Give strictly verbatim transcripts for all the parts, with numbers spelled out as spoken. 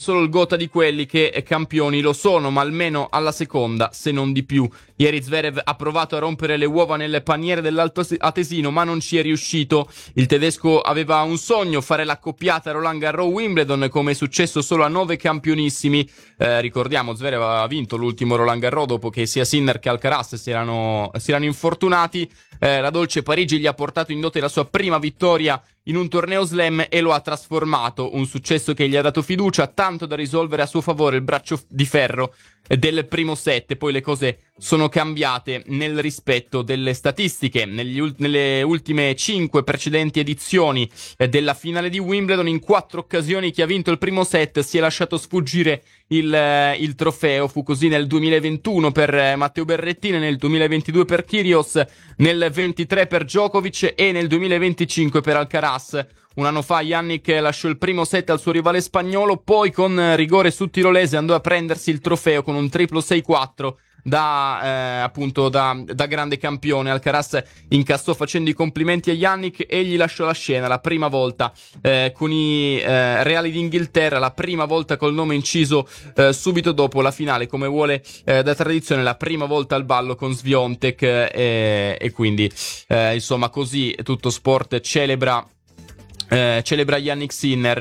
solo il gota di quelli che campioni lo sono, ma almeno alla seconda, se non di più. Ieri Zverev ha provato a rompere le uova nelle paniere dell'Alto Atesino, ma non ci è riuscito. Il tedesco aveva un sogno, fare l'accoppiata Roland Garros Wimbledon, come è successo solo a nove campionissimi. Eh, ricordiamo, Zverev aveva vinto l'ultimo Roland Garros dopo che sia Sinner che Alcaraz si erano, si erano infortunati. Eh, la Dolce Parigi gli ha portato in dote la sua prima vittoria in un torneo slam e lo ha trasformato, un successo che gli ha dato fiducia, tanto da risolvere a suo favore il braccio di ferro del primo set. Poi le cose sono cambiate nel rispetto delle statistiche. Negli ul- nelle ultime cinque precedenti edizioni eh, della finale di Wimbledon, in quattro occasioni chi ha vinto il primo set si è lasciato sfuggire il, eh, il trofeo. Fu così nel duemilaventuno per eh, Matteo Berrettini, nel duemilaventidue per Kyrgios, nel ventitré per Djokovic e nel duemilaventicinque per Alcaraz. Un anno fa Jannik lasciò il primo set al suo rivale spagnolo, poi con rigore su tirolese andò a prendersi il trofeo con un triplo sei quattro da eh, appunto da, da grande campione. Alcaraz incassò facendo i complimenti a Jannik e gli lasciò la scena la prima volta eh, con i eh, Reali d'Inghilterra, la prima volta col nome inciso eh, subito dopo la finale, come vuole eh, da tradizione, la prima volta al ballo con Swiatek eh, e quindi eh, insomma così tutto sport celebra Eh, celebra Jannik Sinner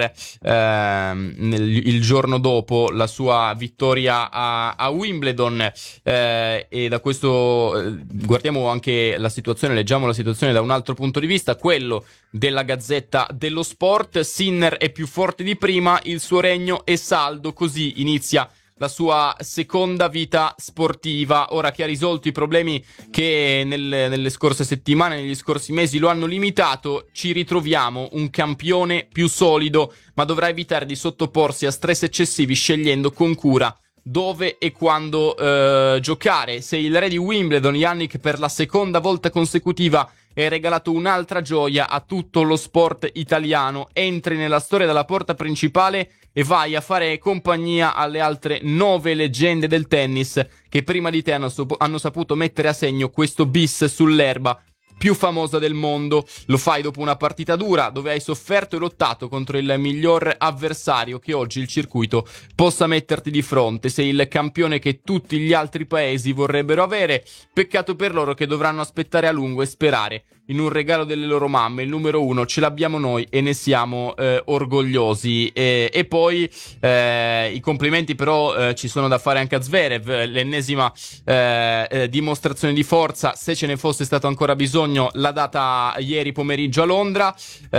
eh, nel, il giorno dopo la sua vittoria a, a Wimbledon eh, e da questo eh, guardiamo anche la situazione, leggiamo la situazione da un altro punto di vista, quello della Gazzetta dello Sport. Sinner è più forte di prima, il suo regno è saldo, così inizia la sua seconda vita sportiva, ora che ha risolto i problemi che nelle, nelle scorse settimane, negli scorsi mesi lo hanno limitato. Ci ritroviamo un campione più solido, ma dovrà evitare di sottoporsi a stress eccessivi, scegliendo con cura dove e quando eh, giocare. Se il re di Wimbledon, Jannik, per la seconda volta consecutiva è regalato un'altra gioia a tutto lo sport italiano, entri nella storia dalla porta principale e vai a fare compagnia alle altre nove leggende del tennis che prima di te hanno, sop- hanno saputo mettere a segno questo bis sull'erba più famosa del mondo. Lo fai dopo una partita dura dove hai sofferto e lottato contro il miglior avversario che oggi il circuito possa metterti di fronte. Sei il campione che tutti gli altri paesi vorrebbero avere, peccato per loro che dovranno aspettare a lungo e sperare in un regalo delle loro mamme. Il numero uno ce l'abbiamo noi e ne siamo eh, orgogliosi. E, e poi eh, i complimenti però eh, ci sono da fare anche a Zverev, l'ennesima eh, eh, dimostrazione di forza, se ce ne fosse stato ancora bisogno, l'ha data ieri pomeriggio a Londra,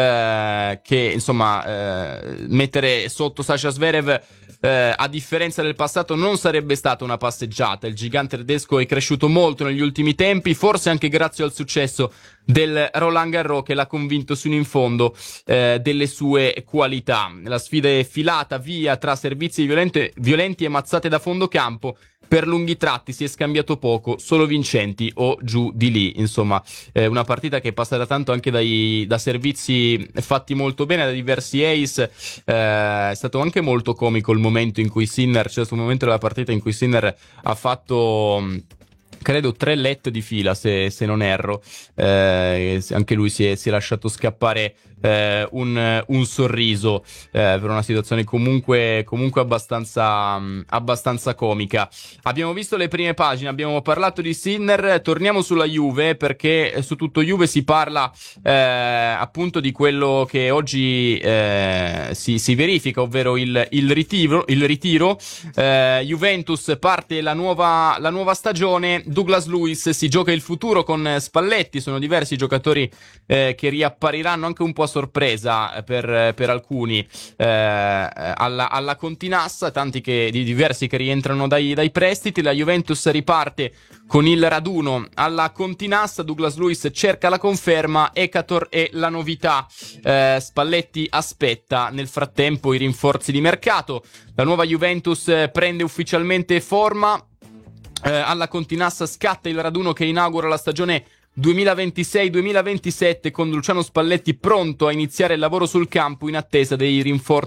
eh, che insomma eh, mettere sotto Sasha Zverev Eh, a differenza del passato non sarebbe stata una passeggiata. Il gigante tedesco è cresciuto molto negli ultimi tempi, forse anche grazie al successo del Roland Garros che l'ha convinto sino in fondo eh, delle sue qualità. La sfida è filata via tra servizi violenti, violenti e mazzate da fondo campo. Per lunghi tratti si è scambiato poco, solo vincenti o giù di lì. Insomma, eh, una partita che è passata tanto anche dai, da servizi fatti molto bene, da diversi ace. Eh, è stato anche molto comico il momento in cui Sinner, cioè questo momento della partita in cui Sinner ha fatto credo tre let di fila, se, se non erro. Eh, anche lui si è, si è lasciato scappare eh, un, un sorriso eh, per una situazione comunque, comunque abbastanza, mh, abbastanza comica. Abbiamo visto le prime pagine, abbiamo parlato di Sinner, torniamo sulla Juve perché su tutto Juve si parla eh, appunto di quello che oggi eh, si, si verifica, ovvero il, il ritiro, il ritiro. Eh, Juventus parte la nuova, la nuova stagione. Douglas Luiz si gioca il futuro con Spalletti, sono diversi i giocatori eh, che riappariranno anche un po' a sorpresa per, per alcuni eh, alla, alla Continassa, tanti che, di diversi che rientrano dai, dai prestiti. La Juventus riparte con il raduno alla Continassa, Douglas Luiz cerca la conferma, Ekator è la novità, eh, Spalletti aspetta nel frattempo i rinforzi di mercato. La nuova Juventus eh, prende ufficialmente forma. Eh, alla Continassa scatta il raduno che inaugura la stagione duemilaventisei duemilaventisette con Luciano Spalletti pronto a iniziare il lavoro sul campo in attesa dei rinforzi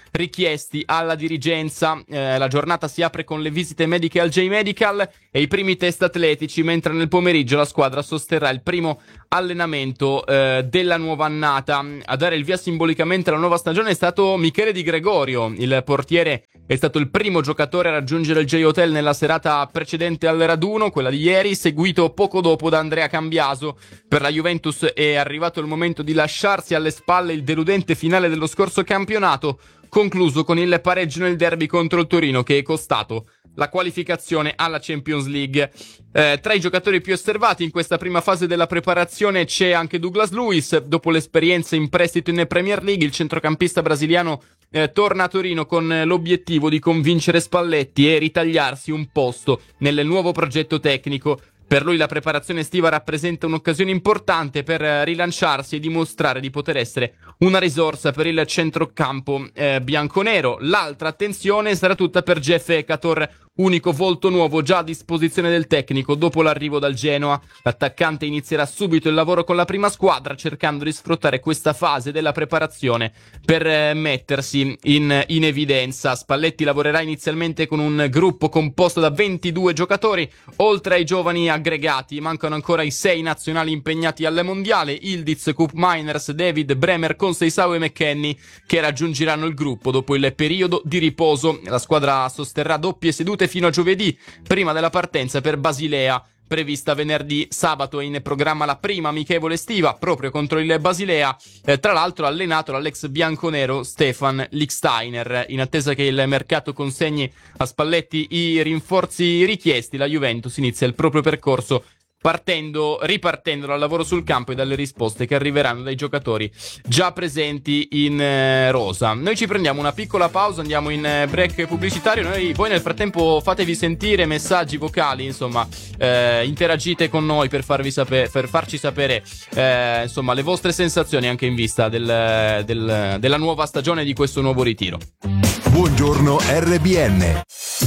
richiesti alla dirigenza. Eh, la giornata si apre con le visite mediche al J-Medical e i primi test atletici, mentre nel pomeriggio la squadra sosterrà il primo allenamento eh, della nuova annata. A dare il via simbolicamente alla nuova stagione è stato Michele Di Gregorio. Il portiere è stato il primo giocatore a raggiungere il J-Hotel nella serata precedente al raduno, quella di ieri, seguito poco dopo da Andrea Cambiaso. Per la Juventus è arrivato il momento di lasciarsi alle spalle il deludente finale dello scorso campionato, concluso con il pareggio nel derby contro il Torino, che è costato la qualificazione alla Champions League. Eh, tra i giocatori più osservati in questa prima fase della preparazione c'è anche Douglas Luiz. Dopo l'esperienza in prestito in Premier League, il centrocampista brasiliano eh, torna a Torino con l'obiettivo di convincere Spalletti e ritagliarsi un posto nel nuovo progetto tecnico. Per lui la preparazione estiva rappresenta un'occasione importante per rilanciarsi e dimostrare di poter essere una risorsa per il centrocampo eh, bianconero. L'altra attenzione sarà tutta per Jeff Ekator, unico volto nuovo già a disposizione del tecnico dopo l'arrivo dal Genoa. L'attaccante inizierà subito il lavoro con la prima squadra, cercando di sfruttare questa fase della preparazione per eh, mettersi in, in evidenza. Spalletti lavorerà inizialmente con un gruppo composto da ventidue giocatori, oltre ai giovani aggregati. Mancano ancora i sei nazionali impegnati al mondiale: Ildiz, Koop Meiners, David, Bremer, Conceição e McKennie, che raggiungeranno il gruppo dopo il periodo di riposo. La squadra sosterrà doppie sedute fino a giovedì, prima della partenza per Basilea, prevista venerdì. Sabato è in programma la prima amichevole estiva proprio contro il Basilea, eh, tra l'altro allenato dall'ex bianconero Stefan Lichtsteiner. In attesa che il mercato consegni a Spalletti i rinforzi richiesti, la Juventus inizia il proprio percorso partendo, ripartendo dal lavoro sul campo e dalle risposte che arriveranno dai giocatori già presenti in eh, rosa. Noi ci prendiamo una piccola pausa, andiamo in eh, break pubblicitario. Noi, voi nel frattempo fatevi sentire messaggi vocali, insomma, eh, interagite con noi per farvi sapere, per farci sapere eh, insomma le vostre sensazioni anche in vista del, del, della nuova stagione, di questo nuovo ritiro. Buongiorno R B N.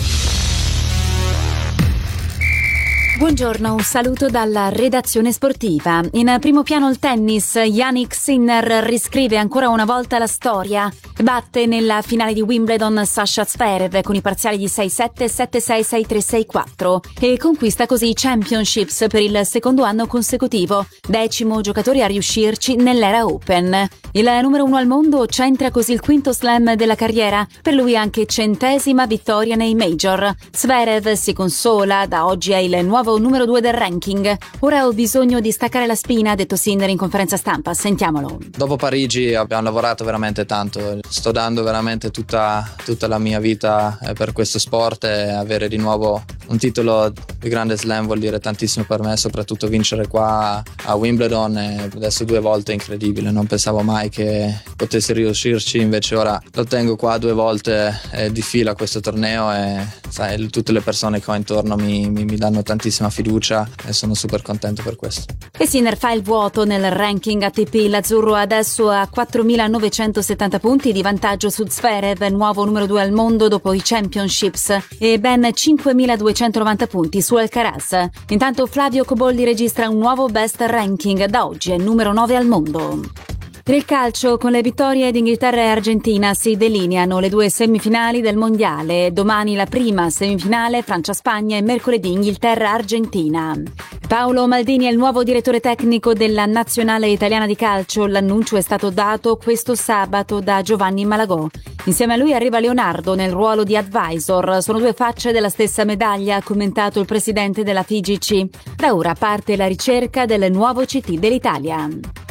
Buongiorno, un saluto dalla redazione sportiva. In primo piano il tennis, Jannik Sinner riscrive ancora una volta la storia. Batte nella finale di Wimbledon Sasha Zverev con i parziali di sei sette, sette sei, sei tre, sei quattro e conquista così i Championships per il secondo anno consecutivo, decimo giocatore a riuscirci nell'era Open. Il numero uno al mondo centra così il quinto slam della carriera, per lui anche centesima vittoria nei major. Zverev si consola, da oggi è il nuovo numero due del ranking. Ora ho bisogno di staccare la spina, ha detto Sinner in conferenza stampa. Sentiamolo. Dopo Parigi abbiamo lavorato veramente tanto, sto dando veramente tutta, tutta la mia vita per questo sport, e avere di nuovo un titolo di grande slam vuol dire tantissimo per me, soprattutto vincere qua a Wimbledon, e adesso due volte è incredibile, non pensavo mai che potessi riuscirci, invece ora lo tengo qua due volte eh, di fila questo torneo, e sai, tutte le persone che ho intorno mi, mi, mi danno tantissima fiducia e sono super contento per questo. E Sinner fa il vuoto nel ranking A T P. L'azzurro adesso ha quattromilanovecentosettanta punti di vantaggio su Zverev, nuovo numero due al mondo dopo i Championships, e ben cinquemiladuecentonovanta punti su Alcaraz. Intanto Flavio Cobolli registra un nuovo best ranking, da oggi è numero nove al mondo. Per il calcio, con le vittorie di Inghilterra e Argentina si delineano le due semifinali del mondiale. Domani la prima semifinale Francia-Spagna e mercoledì Inghilterra-Argentina. Paolo Maldini è il nuovo direttore tecnico della nazionale italiana di calcio. L'annuncio è stato dato questo sabato da Giovanni Malagò. Insieme a lui arriva Leonardo nel ruolo di advisor. Sono due facce della stessa medaglia, ha commentato il presidente della F I G C. Da ora parte la ricerca del nuovo C T dell'Italia.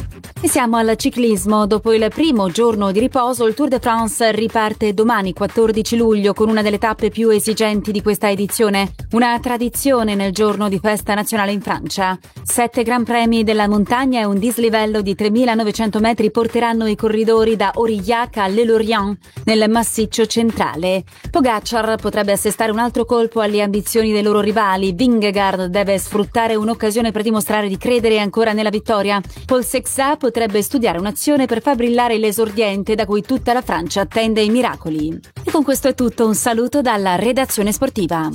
E siamo al ciclismo. Dopo il primo giorno di riposo, il Tour de France riparte domani quattordici luglio con una delle tappe più esigenti di questa edizione. Una tradizione nel giorno di festa nazionale in Francia. Sette gran premi della montagna e un dislivello di tremilanovecento metri porteranno i corridori da Aurillac a Le Lorient nel massiccio centrale. Pogacar potrebbe assestare un altro colpo alle ambizioni dei loro rivali. Vingegaard deve sfruttare un'occasione per dimostrare di credere ancora nella vittoria. Paul Sexat potrebbe studiare un'azione per far brillare l'esordiente da cui tutta la Francia attende i miracoli. E con questo è tutto, un saluto dalla redazione sportiva.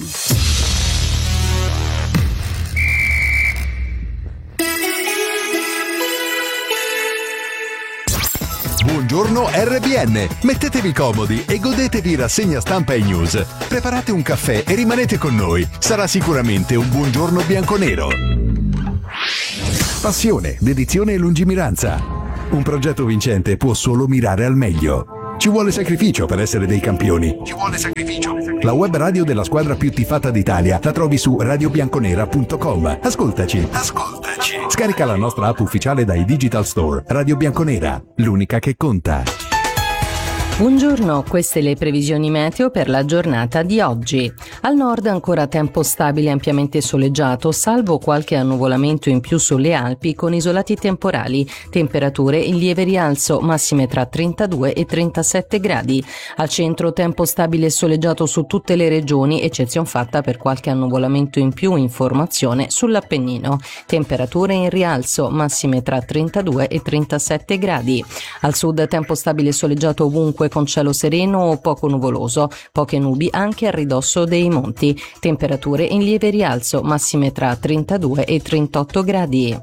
Buongiorno Buongiorno R B N. Mettetevi comodi e godetevi rassegna stampa e news. Preparate un caffè e rimanete con noi. Sarà sicuramente un buongiorno bianconero. Passione, dedizione e lungimiranza. Un progetto vincente può solo mirare al meglio. Ci vuole sacrificio per essere dei campioni. Ci vuole sacrificio. La web radio della squadra più tifata d'Italia la trovi su radio bianconera punto com. Ascoltaci. Ascoltaci. Scarica la nostra app ufficiale dai digital store. Radio Bianconera, l'unica che conta. Buongiorno, queste le previsioni meteo per la giornata di oggi. Al nord ancora tempo stabile e ampiamente soleggiato, salvo qualche annuvolamento in più sulle Alpi con isolati temporali. Temperature in lieve rialzo, massime tra trentadue e trentasette gradi. Al centro tempo stabile e soleggiato su tutte le regioni, eccezion fatta per qualche annuvolamento in più in formazione sull'Appennino. Temperature in rialzo, massime tra trentadue e trentasette gradi. Al sud tempo stabile e soleggiato ovunque con cielo sereno o poco nuvoloso, poche nubi anche a ridosso dei monti. Temperature in lieve rialzo, massime tra trentadue e trentotto gradi.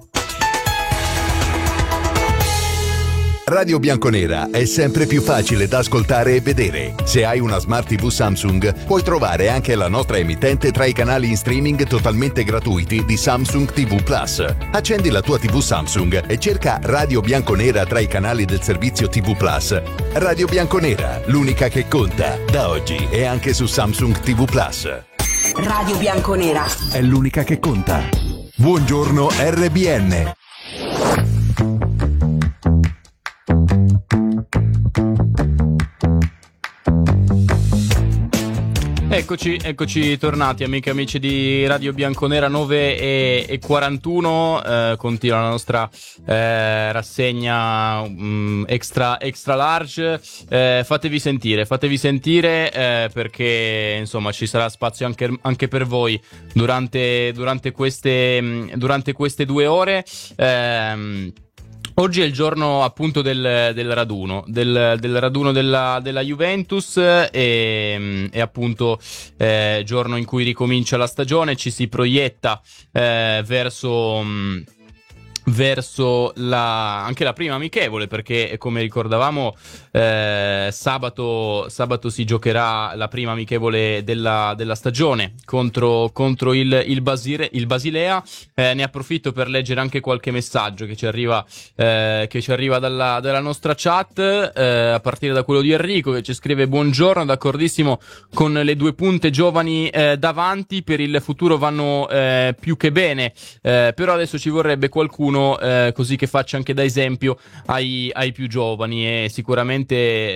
Radio Bianconera è sempre più facile da ascoltare e vedere. Se hai una Smart tivù Samsung, puoi trovare anche la nostra emittente tra i canali in streaming totalmente gratuiti di Samsung tivù Plus. Accendi la tua tivù Samsung e cerca Radio Bianconera tra i canali del servizio tivù Plus. Radio Bianconera, l'unica che conta, da oggi e anche su Samsung tivù Plus. Radio Bianconera è l'unica che conta. Buongiorno R B N. Eccoci, eccoci tornati amiche e amici di Radio Bianconera, nove e quarantuno, eh, continua la nostra eh, rassegna um, extra, extra large, eh, fatevi sentire, fatevi sentire eh, perché insomma ci sarà spazio anche, anche per voi durante, durante, queste, durante queste due ore. Eh, Oggi è il giorno appunto del, del raduno, del, del raduno della, della Juventus e, e appunto eh, giorno in cui ricomincia la stagione, ci si proietta eh, verso... Mh, verso la, anche la prima amichevole, perché come ricordavamo eh, sabato, sabato si giocherà la prima amichevole della, della stagione contro, contro il, il, Basile, il Basilea. Eh, ne approfitto per leggere anche qualche messaggio che ci arriva, eh, che ci arriva dalla, dalla nostra chat, eh, a partire da quello di Enrico che ci scrive: buongiorno, d'accordissimo con le due punte giovani eh, davanti, per il futuro vanno eh, più che bene, eh, però adesso ci vorrebbe qualcuno Eh, così che faccia anche da esempio ai, ai più giovani. E sicuramente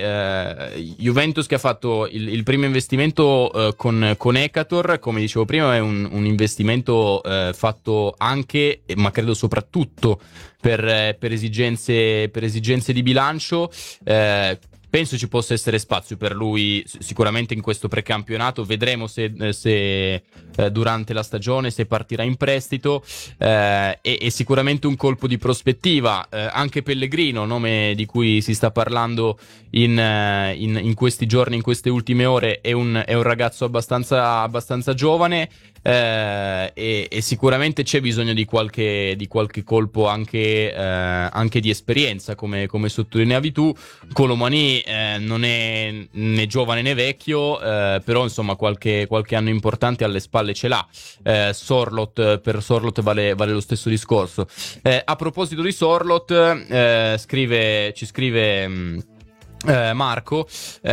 eh, Juventus, che ha fatto il, il primo investimento eh, con, con Ekator, come dicevo prima, è un, un investimento eh, fatto anche, ma credo soprattutto per, eh, per esigenze per esigenze di bilancio. eh, Penso ci possa essere spazio per lui sicuramente in questo precampionato. Vedremo se, se eh, durante la stagione, se partirà in prestito, eh, e, e sicuramente un colpo di prospettiva. Eh, anche Pellegrino, nome di cui si sta parlando in, in, in questi giorni, in queste ultime ore, è un, è un ragazzo abbastanza, abbastanza giovane. Eh, e, e sicuramente c'è bisogno di qualche, di qualche colpo anche, eh, anche di esperienza, come, come sottolineavi tu. Colomani eh, non è né giovane né vecchio, eh, però insomma qualche, qualche anno importante alle spalle ce l'ha. eh, Sorloth, per Sorloth vale, vale lo stesso discorso. Eh, a proposito di Sorloth, eh, scrive, ci scrive mh, Eh, Marco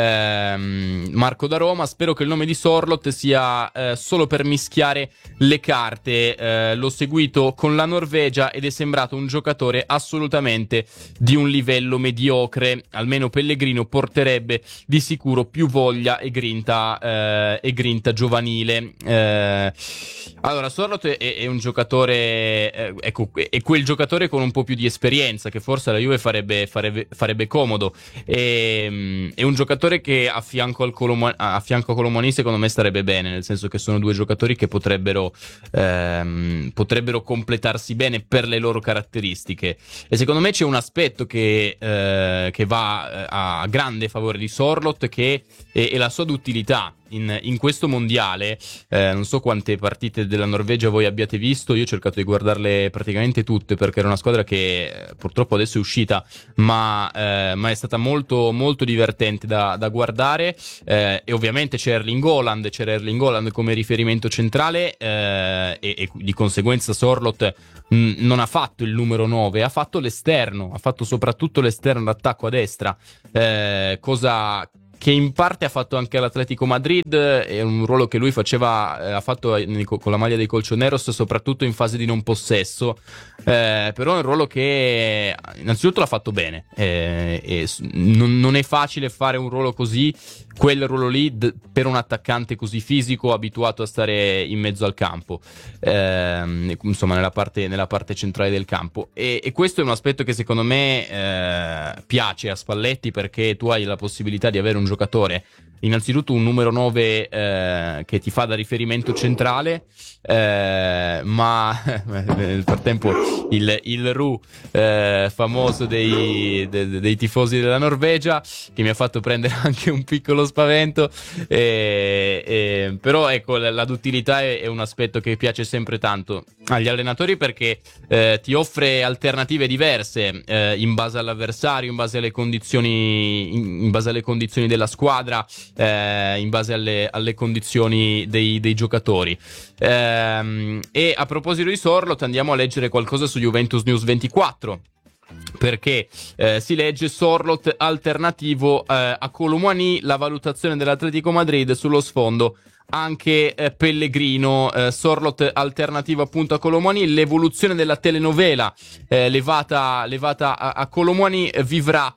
ehm, Marco da Roma: spero che il nome di Sorloth sia eh, solo per mischiare le carte. Eh, l'ho seguito con la Norvegia ed è sembrato un giocatore assolutamente di un livello mediocre. Almeno Pellegrino porterebbe di sicuro più voglia e grinta, eh, e grinta giovanile. Eh, allora Sorloth è, è un giocatore, eh, ecco, è quel giocatore con un po' più di esperienza che forse la Juve farebbe, farebbe, farebbe comodo. E e, è un giocatore che a fianco, al Coloma, a fianco a Colomani secondo me starebbe bene, nel senso che sono due giocatori che potrebbero, ehm, potrebbero completarsi bene per le loro caratteristiche. E secondo me c'è un aspetto che, eh, che va a grande favore di Sorloth, che è, è la sua duttilità. In, in questo mondiale, eh, non so quante partite della Norvegia voi abbiate visto, io ho cercato di guardarle praticamente tutte, perché era una squadra che eh, purtroppo adesso è uscita, ma, eh, ma è stata molto molto divertente da, da guardare, eh, e ovviamente c'è Erling Haaland, c'era Erling Haaland come riferimento centrale, eh, e, e di conseguenza Sorloth mh, non ha fatto il numero nove, ha fatto l'esterno, ha fatto soprattutto l'esterno d'attacco a destra, eh, cosa che in parte ha fatto anche l'Atletico Madrid, è un ruolo che lui faceva, eh, ha fatto con la maglia dei Colchoneros, soprattutto in fase di non possesso, eh, però è un ruolo che innanzitutto l'ha fatto bene, eh, e non, non è facile fare un ruolo così, quel ruolo lì d- per un attaccante così fisico, abituato a stare in mezzo al campo, eh, insomma nella parte, nella parte centrale del campo, e, e questo è un aspetto che secondo me eh, piace a Spalletti, perché tu hai la possibilità di avere un giocatore, innanzitutto un numero nove eh, che ti fa da riferimento centrale, eh, ma nel frattempo il, il Ru eh, famoso dei, de, dei tifosi della Norvegia, che mi ha fatto prendere anche un piccolo spavento, e, e, però ecco, la, la duttilità è, è un aspetto che piace sempre tanto agli allenatori, perché eh, ti offre alternative diverse eh, in base all'avversario, in base alle condizioni in, in base alle condizioni della squadra, eh, in base alle, alle condizioni dei, dei giocatori. Ehm, e a proposito di Sorloth, andiamo a leggere qualcosa su Juventus News ventiquattro, perché eh, si legge: Sorloth alternativo eh, a Colomani, la valutazione dell'Atletico Madrid sullo sfondo anche eh, Pellegrino. eh, Sorloth alternativo appunto a Colomani, l'evoluzione della telenovela eh, levata, levata a, a Colomani vivrà,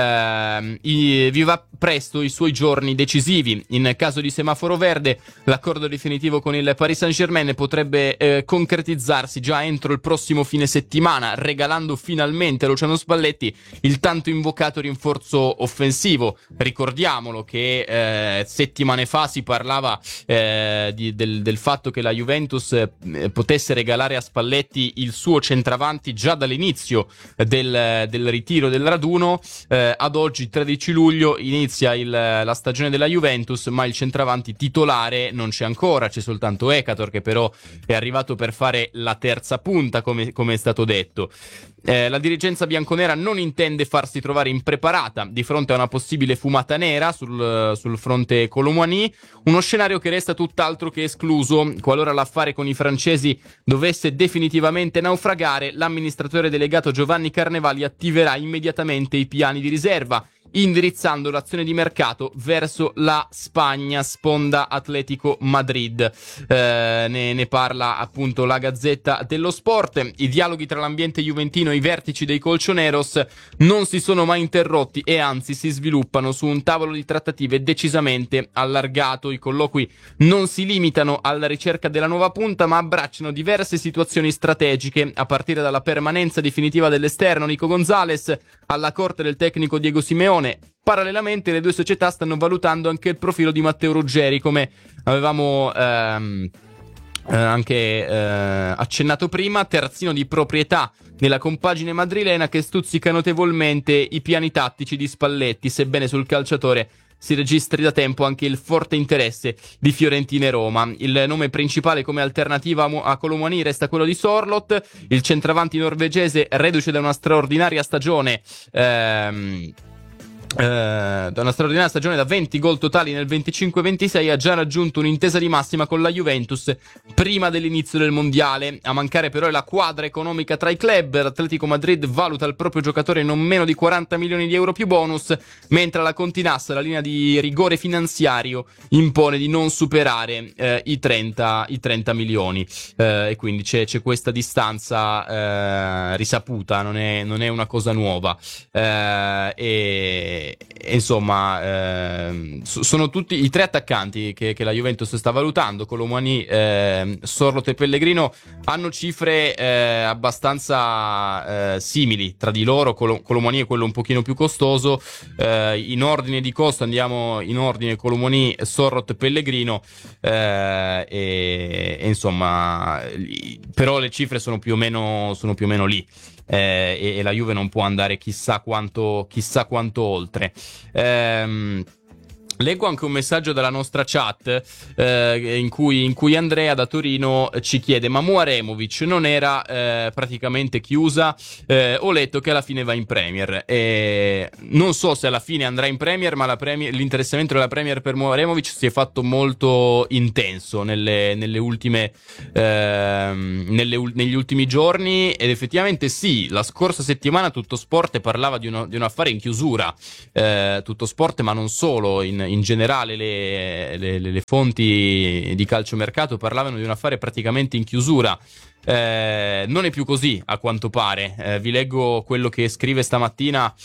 eh, i, vivrà presto i suoi giorni decisivi. In caso di semaforo verde, l'accordo definitivo con il Paris Saint-Germain potrebbe eh, concretizzarsi già entro il prossimo fine settimana, regalando finalmente a Luciano Spalletti il tanto invocato rinforzo offensivo. Ricordiamolo che eh, settimane fa si parlava Eh, di, del, del fatto che la Juventus eh, potesse regalare a Spalletti il suo centravanti già dall'inizio del, del ritiro del raduno. Eh, ad oggi, tredici luglio, inizia il, la stagione della Juventus, ma il centravanti titolare non c'è ancora, c'è soltanto Ekator, che però è arrivato per fare la terza punta, come, come è stato detto. Eh, la dirigenza bianconera non intende farsi trovare impreparata di fronte a una possibile fumata nera sul, sul fronte Colomani, uno scenario che resta tutt'altro che escluso. Qualora l'affare con i francesi dovesse definitivamente naufragare, l'amministratore delegato Giovanni Carnevali attiverà immediatamente i piani di riserva, indirizzando l'azione di mercato verso la Spagna, sponda Atletico Madrid. Eh, ne, ne parla appunto la Gazzetta dello Sport. I dialoghi tra l'ambiente juventino e i vertici dei Colchoneros non si sono mai interrotti e anzi si sviluppano su un tavolo di trattative decisamente allargato. I colloqui non si limitano alla ricerca della nuova punta, ma abbracciano diverse situazioni strategiche, a partire dalla permanenza definitiva dell'esterno Nico Gonzalez alla corte del tecnico Diego Simeone. Parallelamente le due società stanno valutando anche il profilo di Matteo Ruggeri, come avevamo ehm, eh, anche eh, accennato prima, terzino di proprietà nella compagine madrilena, che stuzzica notevolmente i piani tattici di Spalletti, sebbene sul calciatore si registri da tempo anche il forte interesse di Fiorentina e Roma. Il nome principale come alternativa a Colomani resta quello di Sorloth, il centravanti norvegese reduce da una straordinaria stagione ehm, Uh, da una straordinaria stagione da venti gol totali nel venticinque ventisei, ha già raggiunto un'intesa di massima con la Juventus prima dell'inizio del mondiale. A mancare però è la quadra economica tra i club. L'Atletico Madrid valuta il proprio giocatore non meno di quaranta milioni di euro più bonus, mentre la Continassa, la linea di rigore finanziario, impone di non superare eh, i trenta milioni, eh, e quindi c'è, c'è questa distanza eh, risaputa, non è, non è una cosa nuova, eh, e e, e insomma eh, sono tutti i tre attaccanti che, che la Juventus sta valutando. Colomani, eh, Sorloth e Pellegrino hanno cifre eh, abbastanza eh, simili tra di loro. Col- Colomani è quello un pochino più costoso, eh, in ordine di costo andiamo in ordine: Colomani, Sorloth, Pellegrino, eh, e, e insomma però le cifre sono più o meno sono più o meno lì. Eh, e, e la Juve non può andare chissà quanto chissà quanto oltre. Ehm Leggo anche un messaggio dalla nostra chat eh, in, cui, in cui Andrea da Torino ci chiede: ma Muaremovic non era eh, praticamente chiusa? Eh, ho letto che alla fine va in Premier. E non so se alla fine andrà in Premier, ma la Premier, l'interessamento della Premier per Muaremovic si è fatto molto intenso nelle, nelle ultime, eh, nelle, negli ultimi giorni, ed effettivamente sì, la scorsa settimana Tutto Sport parlava di, uno, di un affare in chiusura. Eh, Tutto Sport, ma non solo, in in generale le, le, le fonti di calciomercato parlavano di un affare praticamente in chiusura. Eh, non è più così, a quanto pare. Eh, vi leggo quello che scrive stamattina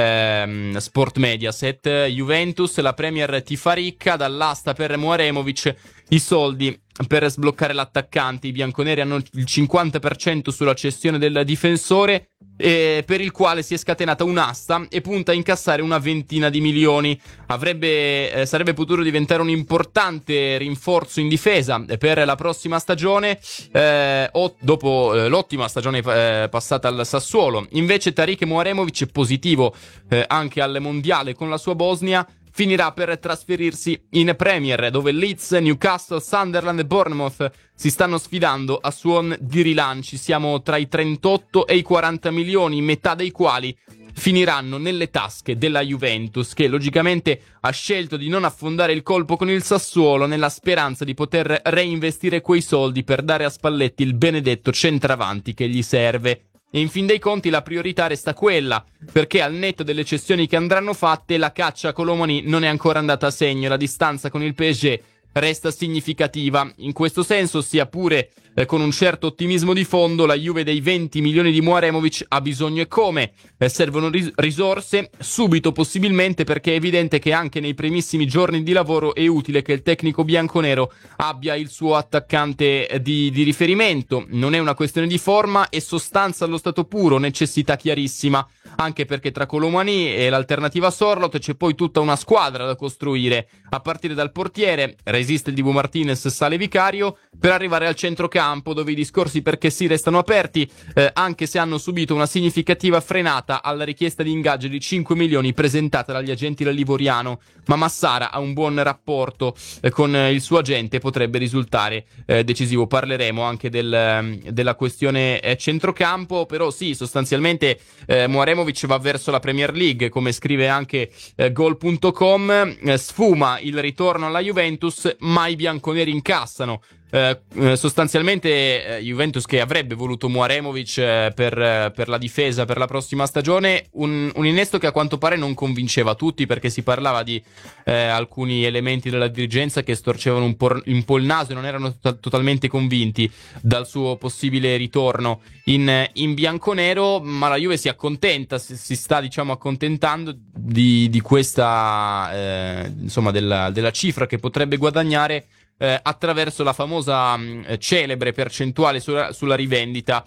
ehm, Sport Mediaset. Juventus, la Premier ti fa ricca, dall'asta per Muaremovic i soldi per sbloccare l'attaccante. I bianconeri hanno il cinquanta per cento sulla cessione del difensore, eh, per il quale si è scatenata un'asta e punta a incassare una ventina di milioni. Avrebbe eh, sarebbe potuto diventare un importante rinforzo in difesa per la prossima stagione, eh, o dopo eh, l'ottima stagione eh, passata al Sassuolo. Invece Tariq Muaremovic è positivo eh, anche al mondiale con la sua Bosnia. Finirà per trasferirsi in Premier, dove Leeds, Newcastle, Sunderland e Bournemouth si stanno sfidando a suon di rilanci. Siamo tra i trentotto e i quaranta milioni, metà dei quali finiranno nelle tasche della Juventus, che logicamente ha scelto di non affondare il colpo con il Sassuolo, nella speranza di poter reinvestire quei soldi per dare a Spalletti il benedetto centravanti che gli serve. E in fin dei conti la priorità resta quella, perché al netto delle cessioni che andranno fatte, la caccia a Colomani non è ancora andata a segno. La distanza con il P S G resta significativa. In questo senso, sia pure eh, con un certo ottimismo di fondo, la Juve dei venti milioni di Muaremovic ha bisogno, e come? Eh, servono ris- risorse subito, possibilmente, perché è evidente che anche nei primissimi giorni di lavoro è utile che il tecnico bianconero abbia il suo attaccante eh, di, di riferimento. Non è una questione di forma, è sostanza allo stato puro, necessità chiarissima, anche perché tra Colomani e l'alternativa Sorloth c'è poi tutta una squadra da costruire, a partire dal portiere. Resiste il Dibu Martinez, sale Vicario, per arrivare al centrocampo, dove i discorsi perché sì restano aperti, eh, anche se hanno subito una significativa frenata alla richiesta di ingaggio di cinque milioni presentata dagli agenti del Livoriano. Ma Massara ha un buon rapporto eh, con eh, il suo agente, potrebbe risultare eh, decisivo. Parleremo anche del, eh, della questione eh, centrocampo, però sì, sostanzialmente eh, Muaremovic va verso la Premier League, come scrive anche eh, Goal punto com. Eh, sfuma il ritorno alla Juventus, ma i bianconeri incassano. Eh, eh, sostanzialmente eh, Juventus, che avrebbe voluto Muaremovic eh, per, eh, per la difesa per la prossima stagione, un, un innesto che a quanto pare non convinceva tutti, perché si parlava di eh, alcuni elementi della dirigenza che storcevano un po', un po' il naso e non erano to- totalmente convinti dal suo possibile ritorno in, in bianconero. Ma la Juve si accontenta, si, si sta diciamo accontentando di, di questa eh, insomma della, della cifra che potrebbe guadagnare Eh, attraverso la famosa mh, celebre percentuale sulla, sulla rivendita,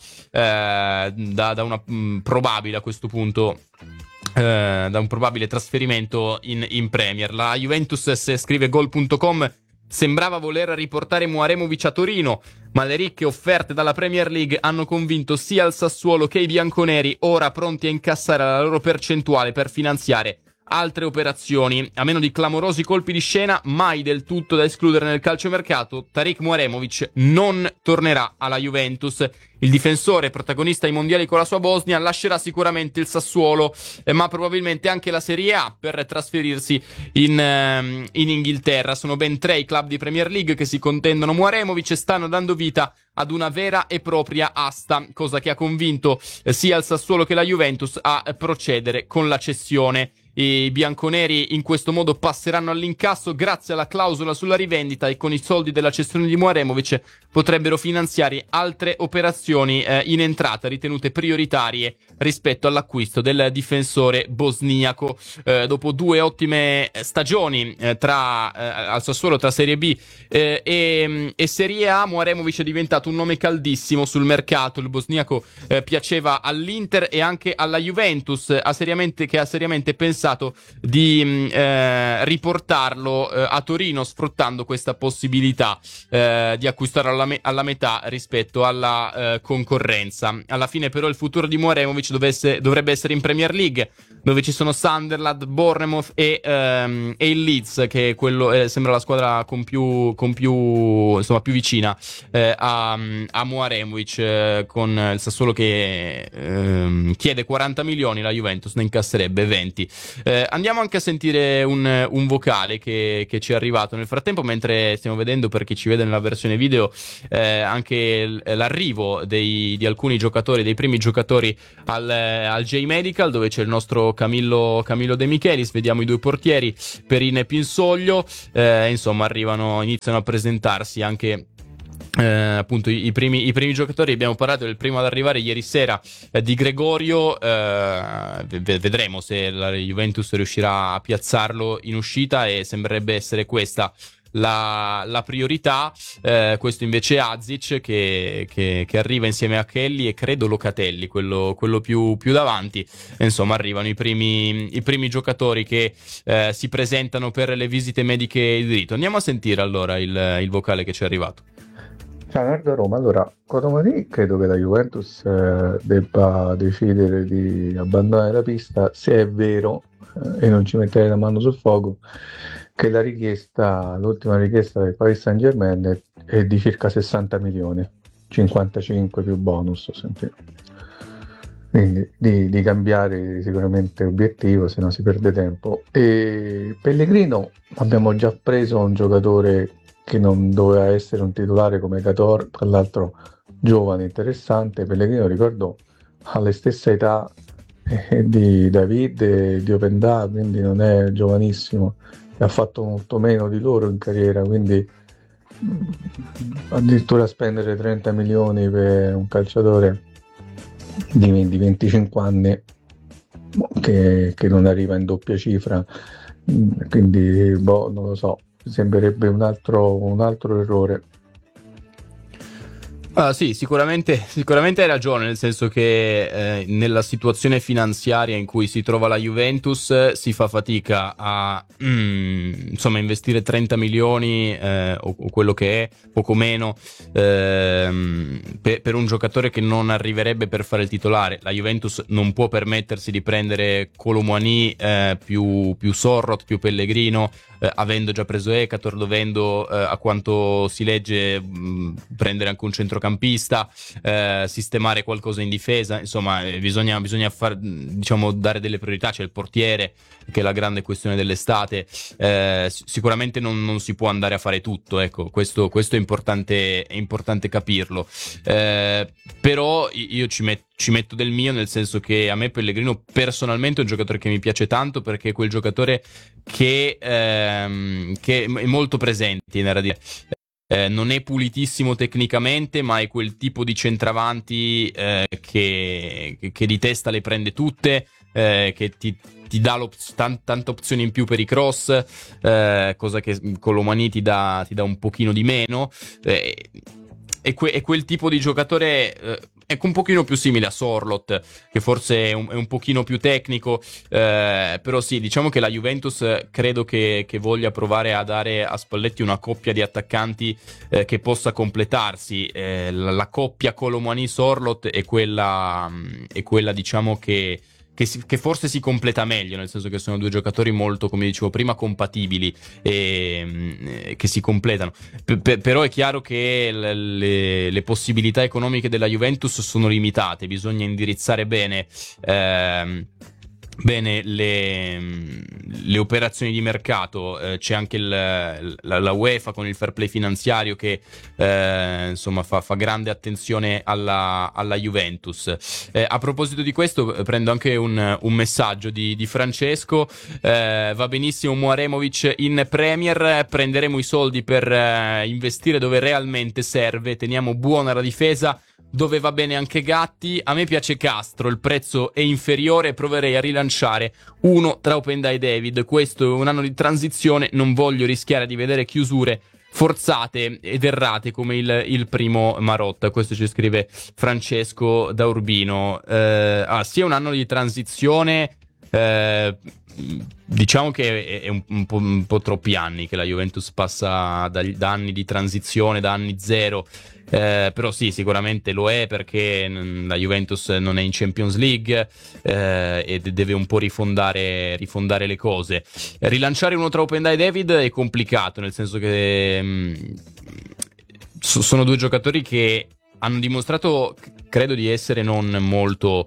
eh, da, da una mh, probabile, a questo punto, eh, da un probabile trasferimento in, in Premier. La Juventus, se scrive Goal punto com, sembrava voler riportare Muaremovic a Torino, ma le ricche offerte dalla Premier League hanno convinto sia il Sassuolo che i bianconeri, ora pronti a incassare la loro percentuale per finanziare altre operazioni. A meno di clamorosi colpi di scena, mai del tutto da escludere nel calciomercato, Tariq Muaremovic non tornerà alla Juventus. Il difensore, protagonista ai mondiali con la sua Bosnia, lascerà sicuramente il Sassuolo, eh, ma probabilmente anche la Serie A, per trasferirsi in, eh, in Inghilterra. Sono ben tre i club di Premier League che si contendono Muaremovic e stanno dando vita ad una vera e propria asta, cosa che ha convinto eh, sia il Sassuolo che la Juventus a eh, procedere con la cessione. i bianconeri in questo modo passeranno all'incasso grazie alla clausola sulla rivendita e con i soldi della cessione di Muaremovic potrebbero finanziare altre operazioni eh, in entrata ritenute prioritarie rispetto all'acquisto del difensore bosniaco. Eh, dopo due ottime stagioni eh, tra eh, al Sassuolo tra Serie B eh, e, e Serie A, Muaremovic è diventato un nome caldissimo sul mercato. Il bosniaco eh, piaceva all'Inter e anche alla Juventus, ha seriamente, che ha seriamente pensato di eh, riportarlo eh, a Torino, sfruttando questa possibilità eh, di acquistarlo alla, me- alla metà rispetto alla eh, concorrenza. Alla fine però il futuro di Muaremovic dovesse, dovrebbe essere in Premier League, dove ci sono Sunderland, Bournemouth e, ehm, e il Leeds, che è quello, eh, sembra la squadra con più, con più insomma più vicina eh, a, a Muaremovic, eh, con il Sassuolo che eh, chiede quaranta milioni, la Juventus ne incasserebbe venti. Eh, andiamo anche a sentire un, un vocale che, che ci è arrivato nel frattempo, mentre stiamo vedendo, per chi ci vede nella versione video, eh, anche l'arrivo dei, di alcuni giocatori, dei primi giocatori al, al J-Medical, dove c'è il nostro Camillo, Camillo De Michelis. Vediamo i due portieri, Perin e Pinsoglio, eh, insomma arrivano, iniziano a presentarsi anche Eh, appunto i, i, primi, i primi giocatori. Abbiamo parlato del primo ad arrivare ieri sera, eh, di Gregorio. eh, v- vedremo se la Juventus riuscirà a piazzarlo in uscita, e sembrerebbe essere questa la, la priorità. Eh, questo invece è Azic che, che, che arriva insieme a Kelly e credo Locatelli, quello, quello più, più davanti. E insomma arrivano i primi, i primi giocatori che eh, si presentano per le visite mediche di diritto. Andiamo a sentire allora il, il vocale che ci è arrivato. Ciao Nardo Roma, allora Cotomani credo che la Juventus eh, debba decidere di abbandonare la pista, se è vero, eh, e non ci metterei la mano sul fuoco, che la richiesta, l'ultima richiesta del Paris Saint-Germain è, è di circa sessanta milioni, cinquantacinque più bonus, sentite. Quindi di, di cambiare sicuramente obiettivo, se no si perde tempo. E Pellegrino abbiamo già preso un giocatore che non doveva essere un titolare come Cator, tra l'altro giovane, interessante. Pellegrino, ricordo, ha la stessa età eh, di David e di Openda, quindi non è giovanissimo, e ha fatto molto meno di loro in carriera, quindi mh, addirittura spendere trenta milioni per un calciatore di, di venticinque anni che, che non arriva in doppia cifra, mh, quindi boh, non lo so. Sembrerebbe un altro, un altro errore. Ah, sì, sicuramente, sicuramente hai ragione, nel senso che eh, nella situazione finanziaria in cui si trova la Juventus eh, si fa fatica a mm, insomma investire trenta milioni eh, o, o quello che è, poco meno, ehm, per, per un giocatore che non arriverebbe per fare il titolare. La Juventus non può permettersi di prendere Kolo Muani eh, più, più Sorloth, più Pellegrino, eh, avendo già preso Ekator, dovendo eh, a quanto si legge mh, prendere anche un centrocampista, eh, sistemare qualcosa in difesa. Insomma, eh, bisogna, bisogna far, diciamo, dare delle priorità. C'è il portiere, che è la grande questione dell'estate. Eh, sicuramente non, non si può andare a fare tutto, ecco, questo, questo è importante, è importante capirlo. Eh, però io ci metto ci metto del mio, nel senso che a me Pellegrino personalmente è un giocatore che mi piace tanto, perché è quel giocatore che, ehm, che è molto presente, nella dire. Eh, non è pulitissimo tecnicamente, ma è quel tipo di centravanti eh, che, che di testa le prende tutte, eh, che ti, ti dà tant- tante opzioni in più per i cross, eh, cosa che con l'Omani ti dà, ti dà un pochino di meno. Eh, è, que- è quel tipo di giocatore... Eh, Ecco, un pochino più simile a Sorloth, che forse è un, è un pochino più tecnico, eh, però sì, diciamo che la Juventus credo che, che voglia provare a dare a Spalletti una coppia di attaccanti eh, che possa completarsi. Eh, la, la coppia Kolo Muani-Sorloth è quella, è quella diciamo che... Che, si, che forse si completa meglio, nel senso che sono due giocatori molto, come dicevo prima, compatibili e eh, che si completano. P- p- però è chiaro che le, le, le possibilità economiche della Juventus sono limitate, bisogna indirizzare bene ehm, bene le, le operazioni di mercato. Eh, c'è anche il, la, la UEFA con il fair play finanziario che eh, insomma fa, fa grande attenzione alla, alla Juventus. Eh, a proposito di questo prendo anche un, un messaggio di, di Francesco. Eh, va benissimo Muaremovic in Premier, prenderemo i soldi per eh, investire dove realmente serve, teniamo buona la difesa dove va bene anche Gatti. A me piace Castro, il prezzo è inferiore, proverei a rilanciare uno tra Openda e David. Questo è un anno di transizione, non voglio rischiare di vedere chiusure forzate ed errate come il, il primo Marotta. Questo ci scrive Francesco da Urbino. Eh, ah, sì, è un anno di transizione. Eh, diciamo che è un, un, po', un po' troppi anni che la Juventus passa da, da anni di transizione, da anni zero. Eh, però sì, sicuramente lo è, perché la Juventus non è in Champions League eh, e deve un po' rifondare, rifondare le cose. Rilanciare uno tra Openda e David è complicato, nel senso che mh, sono due giocatori che hanno dimostrato, credo, di essere non molto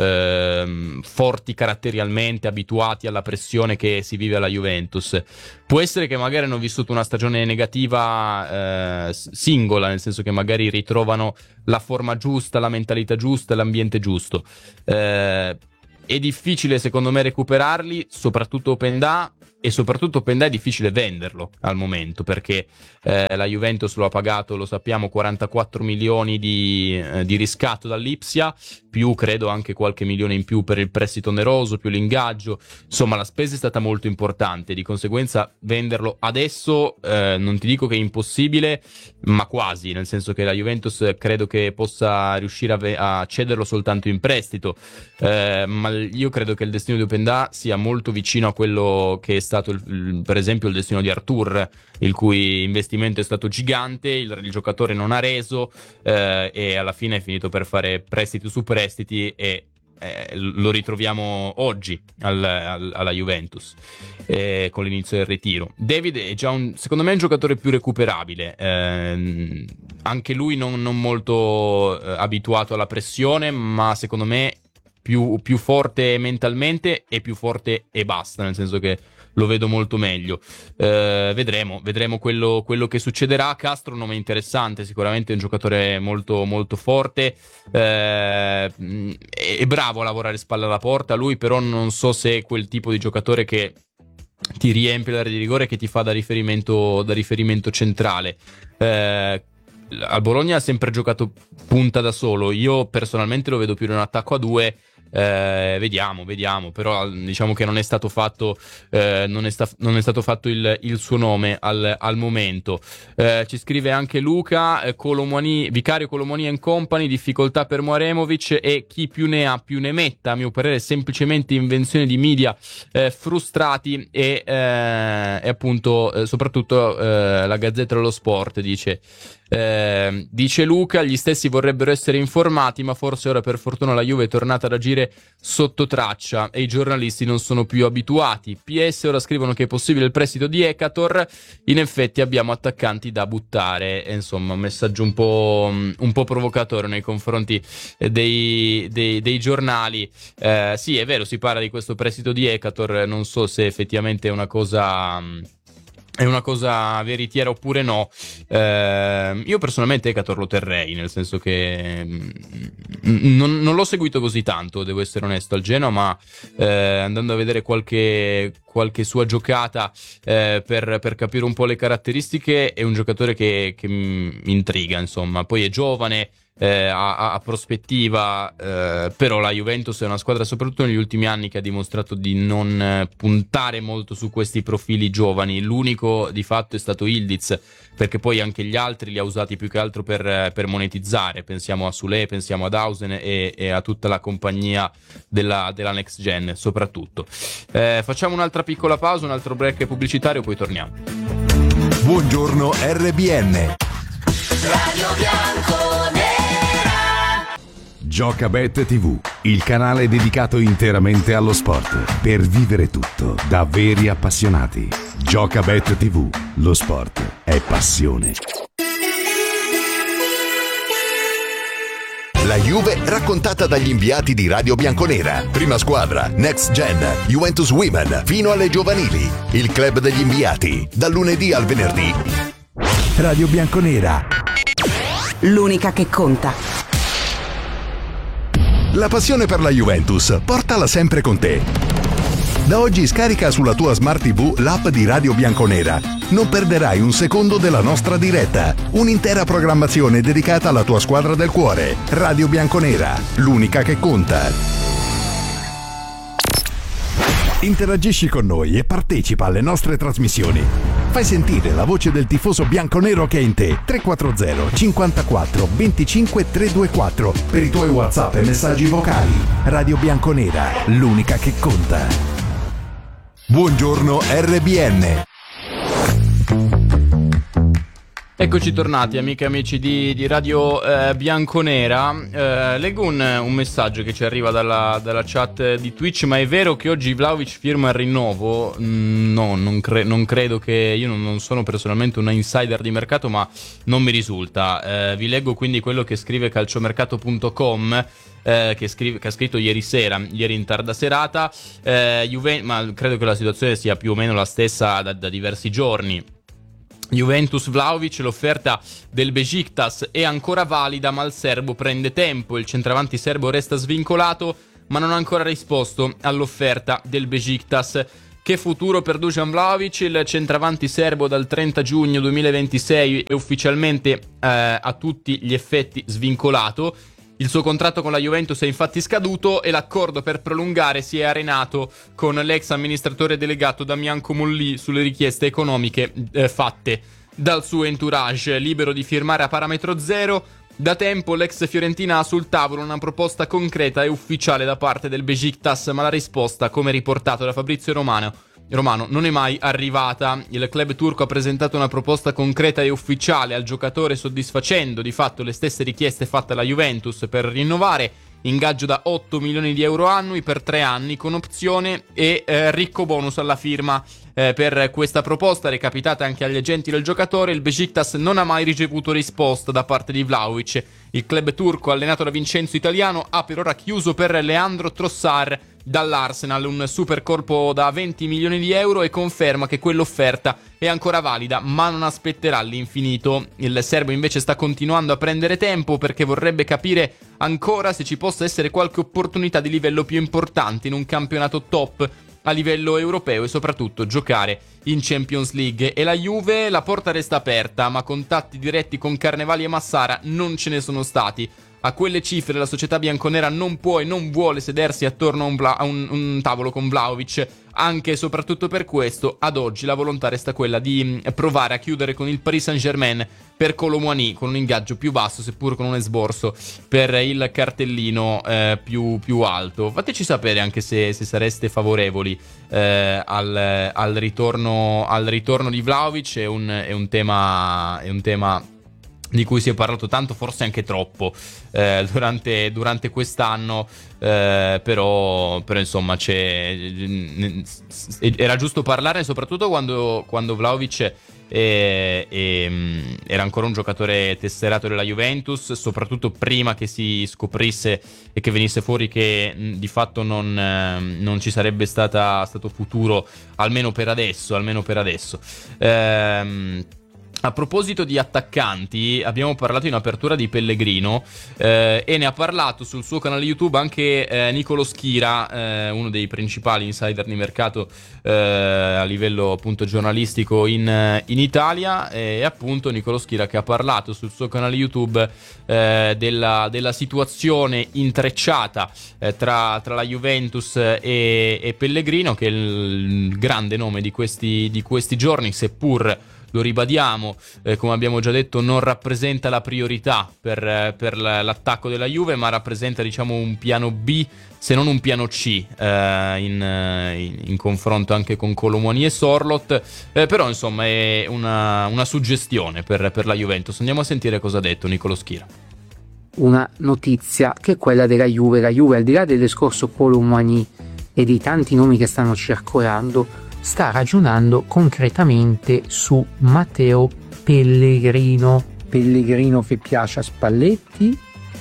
eh, forti caratterialmente, abituati alla pressione che si vive alla Juventus. Può essere che magari hanno vissuto una stagione negativa eh, singola, nel senso che magari ritrovano la forma giusta, la mentalità giusta, l'ambiente giusto. Eh, è difficile secondo me recuperarli, soprattutto Openda, e soprattutto Openda è difficile venderlo al momento, perché eh, la Juventus lo ha pagato, lo sappiamo, quarantaquattro milioni di, eh, di riscatto dall'Ipsia, più credo anche qualche milione in più per il prestito oneroso, più l'ingaggio. Insomma, la spesa è stata molto importante, di conseguenza venderlo adesso eh, non ti dico che è impossibile, ma quasi, nel senso che la Juventus credo che possa riuscire a, ve- a cederlo soltanto in prestito. Eh, ma io credo che il destino di Openda sia molto vicino a quello che è stato il, il, per esempio il destino di Arthur, il cui investimento è stato gigante, il, il giocatore non ha reso eh, e alla fine è finito per fare prestiti su prestiti e eh, lo ritroviamo oggi al, al, alla Juventus eh, con l'inizio del ritiro. David è già un, secondo me, un giocatore più recuperabile, eh, anche lui non, non molto eh, abituato alla pressione, ma secondo me più, più forte mentalmente e più forte e basta, nel senso che lo vedo molto meglio. Eh, vedremo, vedremo quello, quello che succederà. Castro, un nome interessante, sicuramente un giocatore molto, molto forte. Eh, è bravo a lavorare spalla alla porta. Lui, però, non so se è quel tipo di giocatore che ti riempie l'area di rigore, che ti fa da riferimento, da riferimento centrale. Eh, al Bologna ha sempre giocato punta da solo. Io personalmente lo vedo più in un attacco a due. Eh, vediamo, vediamo, però diciamo che non è stato fatto, eh, non, è sta- non è stato fatto il, il suo nome al, al momento. Eh, ci scrive anche Luca, eh, Colomani, Vicario Colomani and Company, difficoltà per Muaremovic e chi più ne ha più ne metta, a mio parere semplicemente invenzione di media eh, frustrati e, eh, e appunto eh, soprattutto eh, la Gazzetta dello Sport dice Eh, dice Luca, gli stessi vorrebbero essere informati, ma forse ora per fortuna la Juve è tornata ad agire sotto traccia e i giornalisti non sono più abituati. P S ora scrivono che è possibile il prestito di Ekator, in effetti abbiamo attaccanti da buttare. E insomma, un messaggio un po', un po' provocatorio nei confronti dei, dei, dei giornali. Eh, sì, è vero, si parla di questo prestito di Ekator, non so se effettivamente è una cosa... è una cosa veritiera oppure no. Eh, io personalmente Ekator lo terrei, nel senso che mh, non, non l'ho seguito così tanto, devo essere onesto, al Genoa, ma eh, andando a vedere qualche, qualche sua giocata eh, per, per capire un po' le caratteristiche, è un giocatore che, che mi intriga, insomma. Poi è giovane, Eh, a, a prospettiva, eh, però la Juventus è una squadra, soprattutto negli ultimi anni, che ha dimostrato di non eh, puntare molto su questi profili giovani. L'unico di fatto è stato Ildiz, perché poi anche gli altri li ha usati più che altro per, per monetizzare. Pensiamo a Sule, pensiamo ad Hausen e, e a tutta la compagnia della, della Next Gen soprattutto. Eh, facciamo un'altra piccola pausa, un altro break pubblicitario, poi torniamo. Buongiorno R B N. Radio Bianconera. Giocabet tivù, il canale dedicato interamente allo sport, per vivere tutto da veri appassionati. Giocabet tivù, lo sport è passione. La Juve raccontata dagli inviati di Radio Bianconera. Prima squadra, Next Gen, Juventus Women, fino alle giovanili. Il club degli inviati, dal lunedì al venerdì. Radio Bianconera. L'unica che conta. La passione per la Juventus, portala sempre con te. Da oggi scarica sulla tua Smart tivù l'app di Radio Bianconera. Non perderai un secondo della nostra diretta. Un'intera programmazione dedicata alla tua squadra del cuore. Radio Bianconera, l'unica che conta. Interagisci con noi e partecipa alle nostre trasmissioni. Fai sentire la voce del tifoso bianconero che è in te. tre quattro zero cinquantaquattro venticinque trecentoventiquattro per i tuoi WhatsApp e messaggi vocali. Radio Bianconera, l'unica che conta. Buongiorno R B N. Eccoci tornati, amiche e amici di, di Radio eh, Bianconera. Eh, leggo un, un messaggio che ci arriva dalla, dalla chat di Twitch. Ma è vero che oggi Vlahovic firma il rinnovo? Mm, no, non, cre- non credo che... Io non, non sono personalmente una insider di mercato, ma non mi risulta. Eh, vi leggo quindi quello che scrive calciomercato punto com. Eh, che, scrive, che ha scritto ieri sera, ieri in tarda serata. eh, Juve- Ma credo che la situazione sia più o meno la stessa da, da diversi giorni. Juventus Vlahovic, l'offerta del Besiktas è ancora valida, ma il serbo prende tempo. Il centravanti serbo resta svincolato, ma non ha ancora risposto all'offerta del Besiktas. Che futuro per Dusan Vlahovic? Il centravanti serbo dal trenta giugno duemilaventisei è ufficialmente eh, a tutti gli effetti svincolato. Il suo contratto con la Juventus è infatti scaduto e l'accordo per prolungare si è arenato con l'ex amministratore delegato Damian Comolli sulle richieste economiche eh, fatte dal suo entourage. Libero di firmare a parametro zero, da tempo l'ex fiorentina ha sul tavolo una proposta concreta e ufficiale da parte del Besiktas, ma la risposta, come riportato da Fabrizio Romano, Romano non è mai arrivata. Il club turco ha presentato una proposta concreta e ufficiale al giocatore, soddisfacendo di fatto le stesse richieste fatte alla Juventus per rinnovare. Ingaggio da otto milioni di euro annui per tre anni con opzione e eh, ricco bonus alla firma. Eh, per questa proposta, recapitata anche agli agenti del giocatore, il Besiktas non ha mai ricevuto risposta da parte di Vlahovic. Il club turco, allenato da Vincenzo Italiano, ha per ora chiuso per Leandro Trossard dall'Arsenal, un super colpo da venti milioni di euro, e conferma che quell'offerta è ancora valida, ma non aspetterà l'infinito. Il serbo invece sta continuando a prendere tempo perché vorrebbe capire ancora se ci possa essere qualche opportunità di livello più importante in un campionato top a livello europeo e soprattutto giocare in Champions League. E la Juve, la porta resta aperta, ma contatti diretti con Carnevali e Massara non ce ne sono stati. A quelle cifre la società bianconera non può e non vuole sedersi attorno a un, Vla- a un, un tavolo con Vlahovic. Anche e soprattutto per questo, ad oggi la volontà resta quella di provare a chiudere con il Paris Saint-Germain per Kolo Muani, con un ingaggio più basso, seppur con un esborso per il cartellino eh, più, più alto. Fateci sapere anche se, se sareste favorevoli eh, al, al, ritorno, al ritorno di Vlahovic. È un, è un tema... È un tema di cui si è parlato tanto, forse anche troppo eh, durante, durante quest'anno, eh, però, però insomma c'è, era giusto parlarne, soprattutto quando, quando Vlahovic è, è, era ancora un giocatore tesserato della Juventus, soprattutto prima che si scoprisse e che venisse fuori che di fatto non, non ci sarebbe stata, stato futuro, almeno per adesso, almeno per adesso. Ehm, A proposito di attaccanti, abbiamo parlato in apertura di Pellegrino eh, e ne ha parlato sul suo canale YouTube anche eh, Nicolo Schira, eh, uno dei principali insider di mercato eh, a livello appunto giornalistico in, in Italia. E appunto Nicolo Schira che ha parlato sul suo canale YouTube eh, della, della situazione intrecciata eh, tra, tra la Juventus e, e Pellegrino, che è il grande nome di questi, di questi giorni, seppur, lo ribadiamo, eh, come abbiamo già detto, non rappresenta la priorità per, per l'attacco della Juve, ma rappresenta, diciamo, un piano B, se non un piano C, eh, in, in, in confronto anche con Kolo Muani e Sorloth. Eh, però insomma è una, una suggestione per, per la Juventus. Andiamo a sentire cosa ha detto Nicolo Schira. Una notizia che è quella della Juve. La Juve, al di là del discorso Kolo Muani e di tanti nomi che stanno circolando, sta ragionando concretamente su Matteo Pellegrino. Pellegrino che piace a Spalletti,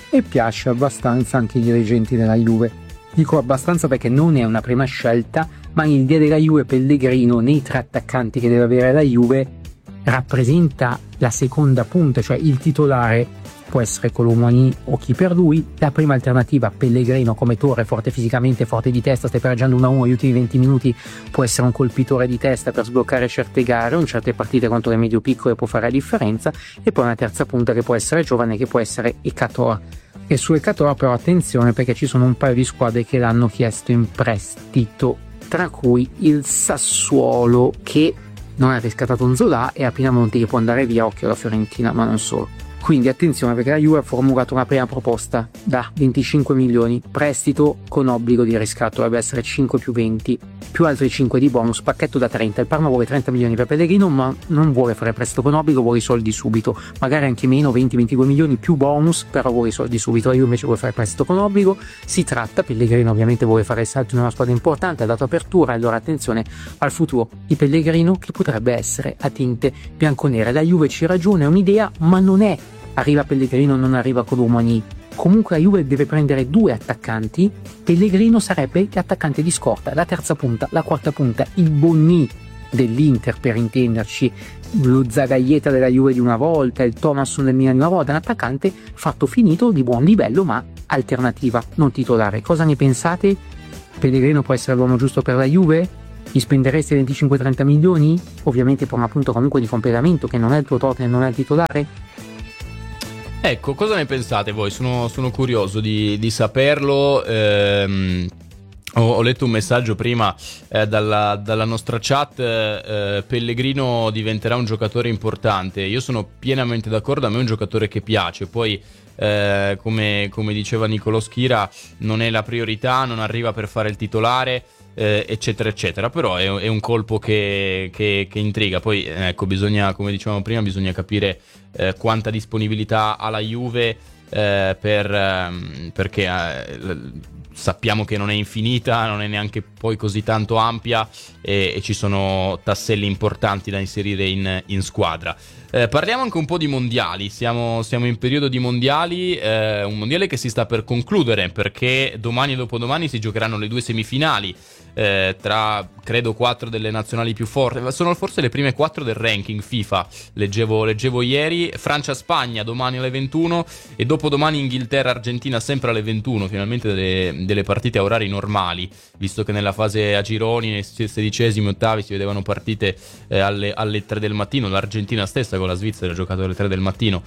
e piace abbastanza anche ai dirigenti della Juve. Dico abbastanza perché non è una prima scelta, ma l'idea della Juve Pellegrino nei tre attaccanti che deve avere la Juve rappresenta la seconda punta, cioè il titolare può essere Colomani o chi per lui. La prima alternativa, Pellegrino come torre, forte fisicamente, forte di testa, stai pareggiando uno a uno gli ultimi venti minuti, può essere un colpitore di testa per sbloccare certe gare o in certe partite contro le medio piccole può fare la differenza. E poi una terza punta che può essere giovane, che può essere Ekator. E su Ekator però attenzione, perché ci sono un paio di squadre che l'hanno chiesto in prestito, tra cui il Sassuolo, che non ha riscattato Nzola, e a Pinamonti che può andare via, occhio alla Fiorentina, ma non solo. Quindi attenzione, perché la Juve ha formulato una prima proposta da venticinque milioni, prestito con obbligo di riscatto, dovrebbe essere cinque più venti, più altri cinque di bonus, pacchetto da trenta. Il Parma vuole trenta milioni per Pellegrino, ma non vuole fare prestito con obbligo, vuole i soldi subito, magari anche meno, venti ventidue milioni più bonus, però vuole i soldi subito. La Juve invece vuole fare prestito con obbligo. Si tratta, Pellegrino ovviamente vuole fare il salto in una squadra importante, ha dato apertura, allora attenzione al futuro di Pellegrino, che potrebbe essere a tinte bianconere. La Juve ci ragiona, è un'idea, ma non è arriva Pellegrino, non arriva Colomani. Comunque la Juve deve prendere due attaccanti. Pellegrino sarebbe l'attaccante di scorta, la terza punta, la quarta punta, il Bonni dell'Inter per intenderci, lo Zagaieta della Juve di una volta, il Thomasson del Milan di una volta, un attaccante fatto finito, di buon livello, ma alternativa, non titolare. Cosa ne pensate? Pellegrino può essere l'uomo giusto per la Juve? Gli spendereste venticinque trenta milioni? Ovviamente per una punta comunque di completamento, che non è il tuo Tottenham, non è il titolare. Ecco, cosa ne pensate voi? Sono, sono curioso di, di saperlo. Ehm, ho, ho letto un messaggio prima eh, dalla, dalla nostra chat. eh, Pellegrino diventerà un giocatore importante. Io sono pienamente d'accordo, a me è un giocatore che piace. Poi, eh, come, come diceva Nicolò Schira, non è la priorità, non arriva per fare il titolare, eh, eccetera eccetera, però è, è un colpo che, che, che intriga. Poi ecco, bisogna, come dicevamo prima, bisogna capire eh, quanta disponibilità ha la Juve, eh, per, ehm, perché eh, sappiamo che non è infinita, non è neanche poi così tanto ampia, e, e ci sono tasselli importanti da inserire in, in squadra. Eh, parliamo anche un po' di mondiali, siamo, siamo in periodo di mondiali, eh, un mondiale che si sta per concludere, perché domani e dopodomani si giocheranno le due semifinali eh, tra, credo, quattro delle nazionali più forti, sono forse le prime quattro del ranking FIFA, leggevo, leggevo ieri. Francia-Spagna domani alle ventuno e dopodomani Inghilterra-Argentina sempre alle ventuno, finalmente delle, delle partite a orari normali, visto che nella fase a gironi, nei sedicesimi, ottavi si vedevano partite eh, alle, alle tre del mattino, l'Argentina stessa con la Svizzera ha giocato alle tre del mattino,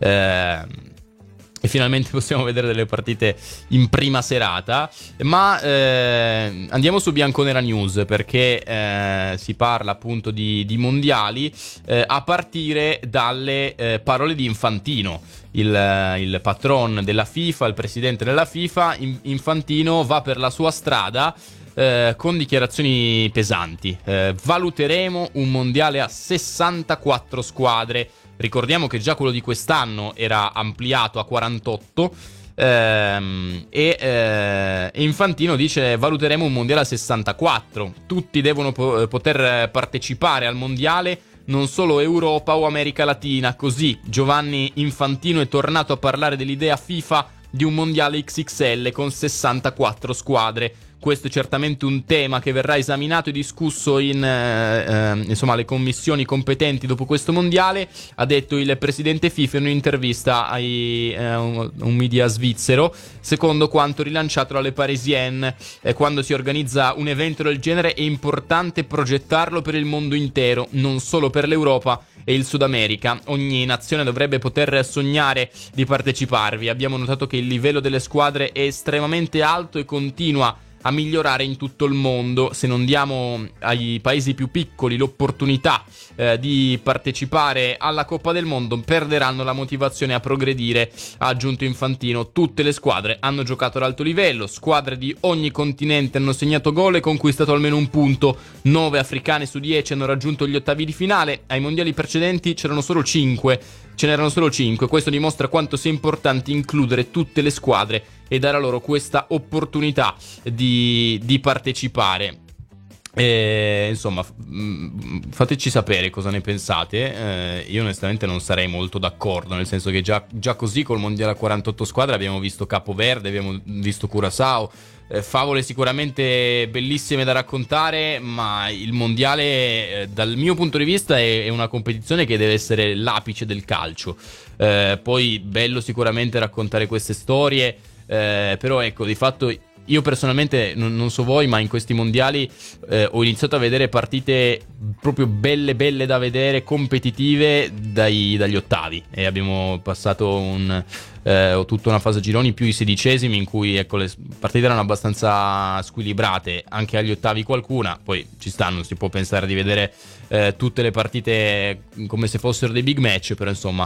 eh, e finalmente possiamo vedere delle partite in prima serata. Ma eh, andiamo su Bianconera News, perché eh, si parla appunto di, di mondiali, eh, a partire dalle eh, parole di Infantino, il, il patron della FIFA, il presidente della FIFA. Infantino va per la sua strada Eh, con dichiarazioni pesanti. Eh, valuteremo un mondiale a sessantaquattro squadre. Ricordiamo che già quello di quest'anno era ampliato a quarantotto. Ehm, e eh, Infantino dice: valuteremo un mondiale a sessantaquattro. Tutti devono po- poter partecipare al mondiale, non solo Europa o America Latina. Così Giovanni Infantino è tornato a parlare dell'idea FIFA di un mondiale X X L con sessantaquattro squadre. Questo è certamente un tema che verrà esaminato e discusso in eh, eh, insomma, le commissioni competenti dopo questo mondiale, ha detto il presidente FIFA in un'intervista a eh, un, un media svizzero, secondo quanto rilanciato dalle Parisienne. Eh, quando si organizza un evento del genere è importante progettarlo per il mondo intero, non solo per l'Europa e il Sud America. Ogni nazione dovrebbe poter sognare di parteciparvi. Abbiamo notato che il livello delle squadre è estremamente alto e continua a migliorare in tutto il mondo. Se non diamo ai paesi più piccoli l'opportunità eh, di partecipare alla Coppa del Mondo, perderanno la motivazione a progredire, ha aggiunto Infantino. Tutte le squadre hanno giocato ad alto livello, squadre di ogni continente hanno segnato gol e conquistato almeno un punto. nove africane su dieci hanno raggiunto gli ottavi di finale. Ai mondiali precedenti c'erano solo cinque. Ce n'erano solo cinque. Questo dimostra quanto sia importante includere tutte le squadre e dare a loro questa opportunità di, di partecipare. E, insomma, fateci sapere cosa ne pensate. eh, io onestamente non sarei molto d'accordo, nel senso che già, già così col mondiale a quarantotto squadre abbiamo visto Capoverde, abbiamo visto Curaçao, eh, favole sicuramente bellissime da raccontare, ma il mondiale eh, dal mio punto di vista è, è una competizione che deve essere l'apice del calcio. Eh, poi bello sicuramente raccontare queste storie, eh, però ecco, di fatto io personalmente, non, non so voi, ma in questi mondiali eh, ho iniziato a vedere partite proprio belle belle da vedere, competitive dai, dagli ottavi, e abbiamo passato un, eh, tutta una fase a gironi più i sedicesimi in cui ecco, le partite erano abbastanza squilibrate, anche agli ottavi qualcuna, poi ci stanno, si può pensare di vedere eh, tutte le partite come se fossero dei big match, però insomma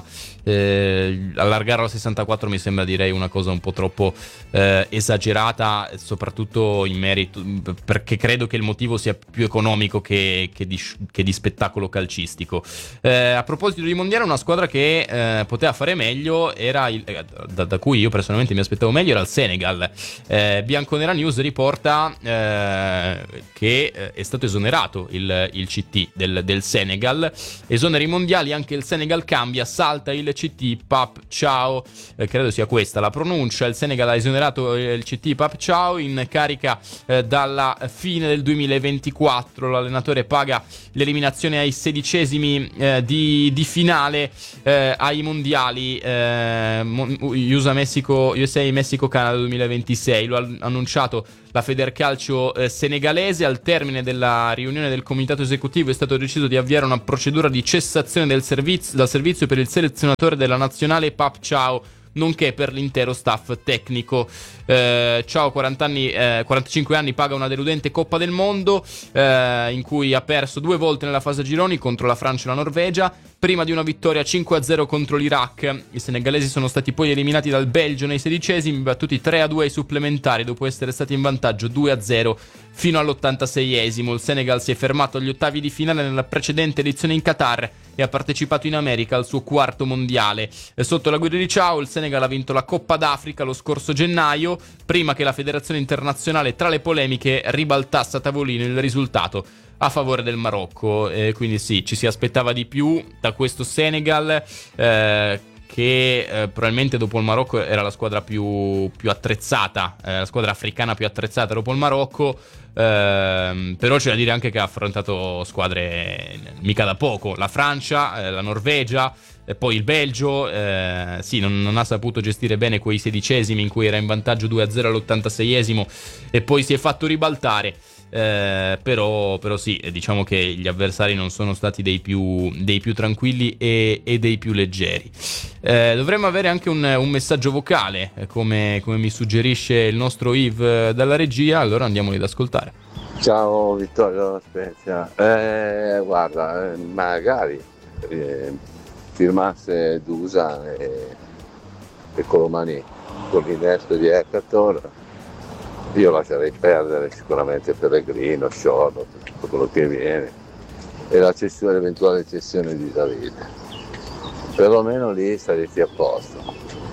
eh, allargarlo a sessantaquattro mi sembra, direi, una cosa un po' troppo eh, esagerata, soprattutto in merito, perché credo che il motivo sia più economico che, che, di, che di spettacolo calcistico. Eh, a proposito di mondiale, una squadra che eh, poteva fare meglio era il, eh, da, da cui io personalmente mi aspettavo meglio, era il Senegal. eh, Bianconera News riporta eh, che eh, è stato esonerato il, il C T del, del Senegal. Esoneri mondiali, anche il Senegal cambia, salta il C T, Pap Ciao, eh, credo sia questa la pronuncia. Il Senegal ha esonerato il C T Pap Ciao in carica eh, dalla fine del duemilaventiquattro. L'allenatore paga l'eliminazione ai sedicesimi eh, di, di finale eh, ai mondiali eh, U S A Messico, U S A Messico Canada duemilaventisei. Lo ha annunciato la Federcalcio eh, senegalese. Al termine della riunione del comitato esecutivo è stato deciso di avviare una procedura di cessazione del servizio, dal servizio per il selezionatore della nazionale Pap Ciao, nonché per l'intero staff tecnico. Eh, Ciao, quaranta anni, eh, quarantacinque anni, paga una deludente Coppa del Mondo eh, in cui ha perso due volte nella fase a gironi contro la Francia e la Norvegia, prima di una vittoria cinque a zero contro l'Iraq. I senegalesi sono stati poi eliminati dal Belgio nei sedicesimi, battuti tre a due ai supplementari dopo essere stati in vantaggio due a zero fino all'ottantaseiesimo. Il Senegal si è fermato agli ottavi di finale nella precedente edizione in Qatar e ha partecipato in America al suo quarto mondiale. E sotto la guida di Ciao, il Senegal ha vinto la Coppa d'Africa lo scorso gennaio, prima che la federazione internazionale, tra le polemiche, ribaltasse a tavolino il risultato a favore del Marocco. E quindi sì, ci si aspettava di più da questo Senegal, eh, che eh, probabilmente dopo il Marocco era la squadra più, più attrezzata, eh, la squadra africana più attrezzata dopo il Marocco. Eh, però c'è da dire anche che ha affrontato squadre mica da poco, la Francia, eh, la Norvegia, e poi il Belgio. eh, sì, non, non ha saputo gestire bene quei sedicesimi in cui era in vantaggio due a zero all'ottantaseiesimo e poi si è fatto ribaltare. Eh, però, però sì, diciamo che gli avversari non sono stati dei più, dei più tranquilli e, e dei più leggeri. Eh, dovremmo avere anche un, un messaggio vocale, eh, come, come mi suggerisce il nostro Yves dalla regia, allora andiamoli ad ascoltare. Ciao Vittorio Spezia, eh, guarda, eh, magari eh, firmasse Dusan e, e Colomani con l'innesto di Hector, io lascerei perdere sicuramente Pellegrino, Sciorro, tutto quello che viene, e la cessione, l'eventuale cessione di Davide. Perlomeno lì saresti a posto.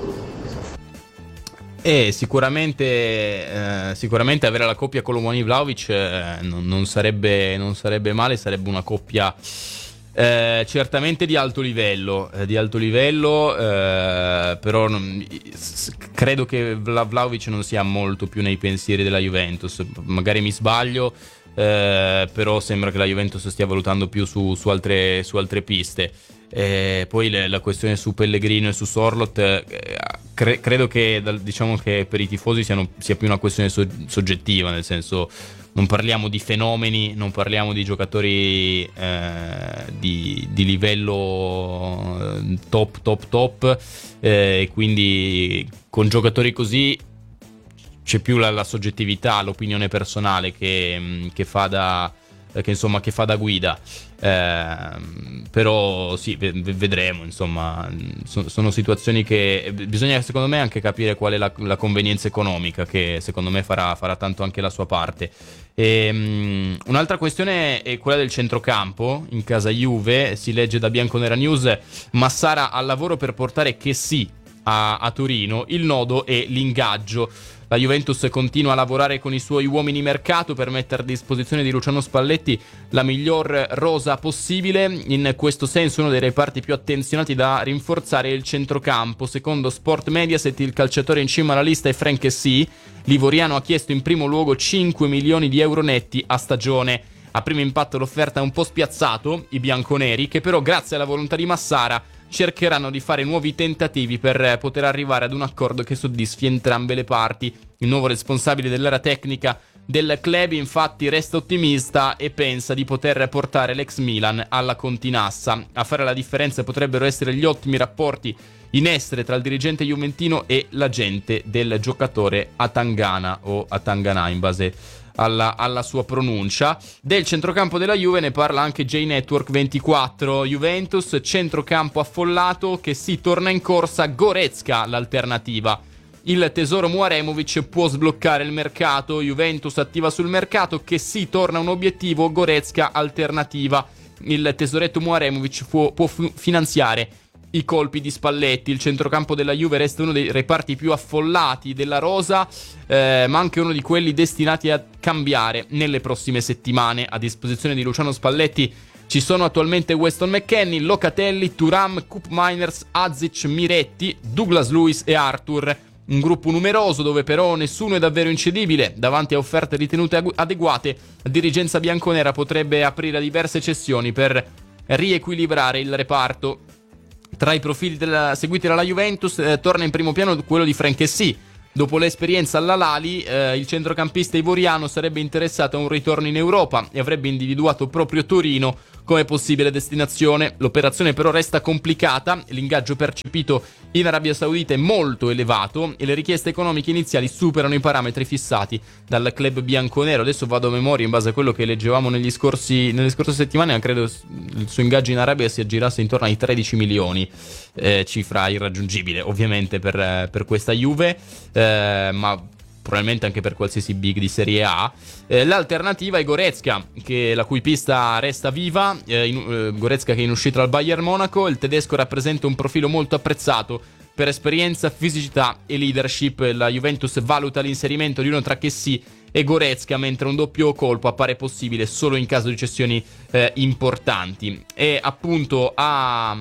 E sicuramente, eh, sicuramente avere la coppia Colomani-Vlahovic eh, non, non, sarebbe, non sarebbe male, sarebbe una coppia Eh, certamente di alto livello, eh, di alto livello, eh, però non, credo che Vlahovic non sia molto più nei pensieri della Juventus. Magari mi sbaglio, eh, però sembra che la Juventus stia valutando più su, su, altre, su altre piste. Eh, poi le, la questione su Pellegrino e su Sorloth, eh, cre- credo che diciamo che per i tifosi siano, sia più una questione so- soggettiva, nel senso, non parliamo di fenomeni, non parliamo di giocatori eh, di, di livello top top top, e eh, quindi con giocatori così c'è più la, la soggettività, l'opinione personale che, che fa da che insomma che fa da guida. Eh, però sì, vedremo, insomma, sono, sono situazioni che bisogna, secondo me, anche capire qual è la, la convenienza economica, che secondo me farà, farà tanto anche la sua parte. E, um, un'altra questione è quella del centrocampo. In casa Juve si legge da Bianconera News: Massara al lavoro per portare Chessy a, a Torino, il nodo è l'ingaggio. La Juventus continua a lavorare con i suoi uomini mercato per mettere a disposizione di Luciano Spalletti la miglior rosa possibile. In questo senso uno dei reparti più attenzionati da rinforzare è il centrocampo. Secondo Sport Mediaset il calciatore in cima alla lista è Frank Kessie. L'ivoriano ha chiesto in primo luogo cinque milioni di euro netti a stagione. A primo impatto l'offerta è un po' spiazzato i bianconeri, che però grazie alla volontà di Massara cercheranno di fare nuovi tentativi per poter arrivare ad un accordo che soddisfi entrambe le parti. Il nuovo responsabile dell'area tecnica del club infatti resta ottimista e pensa di poter portare l'ex Milan alla Continassa. A fare la differenza potrebbero essere gli ottimi rapporti in essere tra il dirigente juventino e l'agente del giocatore Atangana o Atangana in base alla, alla sua pronuncia. Del centrocampo della Juve ne parla anche J-Network ventiquattro. Juventus, centrocampo affollato, che si torna in corsa, Goretzka l'alternativa. Il tesoro Muaremovic può sbloccare il mercato, Juventus attiva sul mercato, che si torna un obiettivo, Goretzka alternativa. Il tesoretto Muaremovic può, può f- finanziare i colpi di Spalletti. Il centrocampo della Juve resta uno dei reparti più affollati della rosa, eh, ma anche uno di quelli destinati a cambiare nelle prossime settimane. A disposizione di Luciano Spalletti ci sono attualmente Weston McKennie, Locatelli, Thuram, Koop Meiners, Azic, Miretti, Douglas Luiz e Arthur. Un gruppo numeroso dove però nessuno è davvero incedibile. Davanti a offerte ritenute adeguate, la dirigenza bianconera potrebbe aprire a diverse cessioni per riequilibrare il reparto. Tra i profili della, seguiti dalla Juventus eh, torna in primo piano quello di Frank Kessie. Dopo l'esperienza all'Al-Ahly, eh, il centrocampista ivoriano sarebbe interessato a un ritorno in Europa e avrebbe individuato proprio Torino come possibile destinazione. L'operazione però resta complicata, l'ingaggio percepito in Arabia Saudita è molto elevato e le richieste economiche iniziali superano i parametri fissati dal club bianconero. Adesso vado a memoria in base a quello che leggevamo negli scorsi, nelle scorse settimane, credo il suo ingaggio in Arabia si aggirasse intorno ai tredici milioni, eh, cifra irraggiungibile ovviamente per, per questa Juve, eh, ma probabilmente anche per qualsiasi big di Serie A. Eh, l'alternativa è Goretzka, che la cui pista resta viva. eh, in, eh, Goretzka che è in uscita dal Bayern Monaco. Il tedesco rappresenta un profilo molto apprezzato per esperienza, fisicità e leadership. La Juventus valuta l'inserimento di uno tra Kessie e Goretzka, mentre un doppio colpo appare possibile solo in caso di cessioni eh, importanti. E appunto a...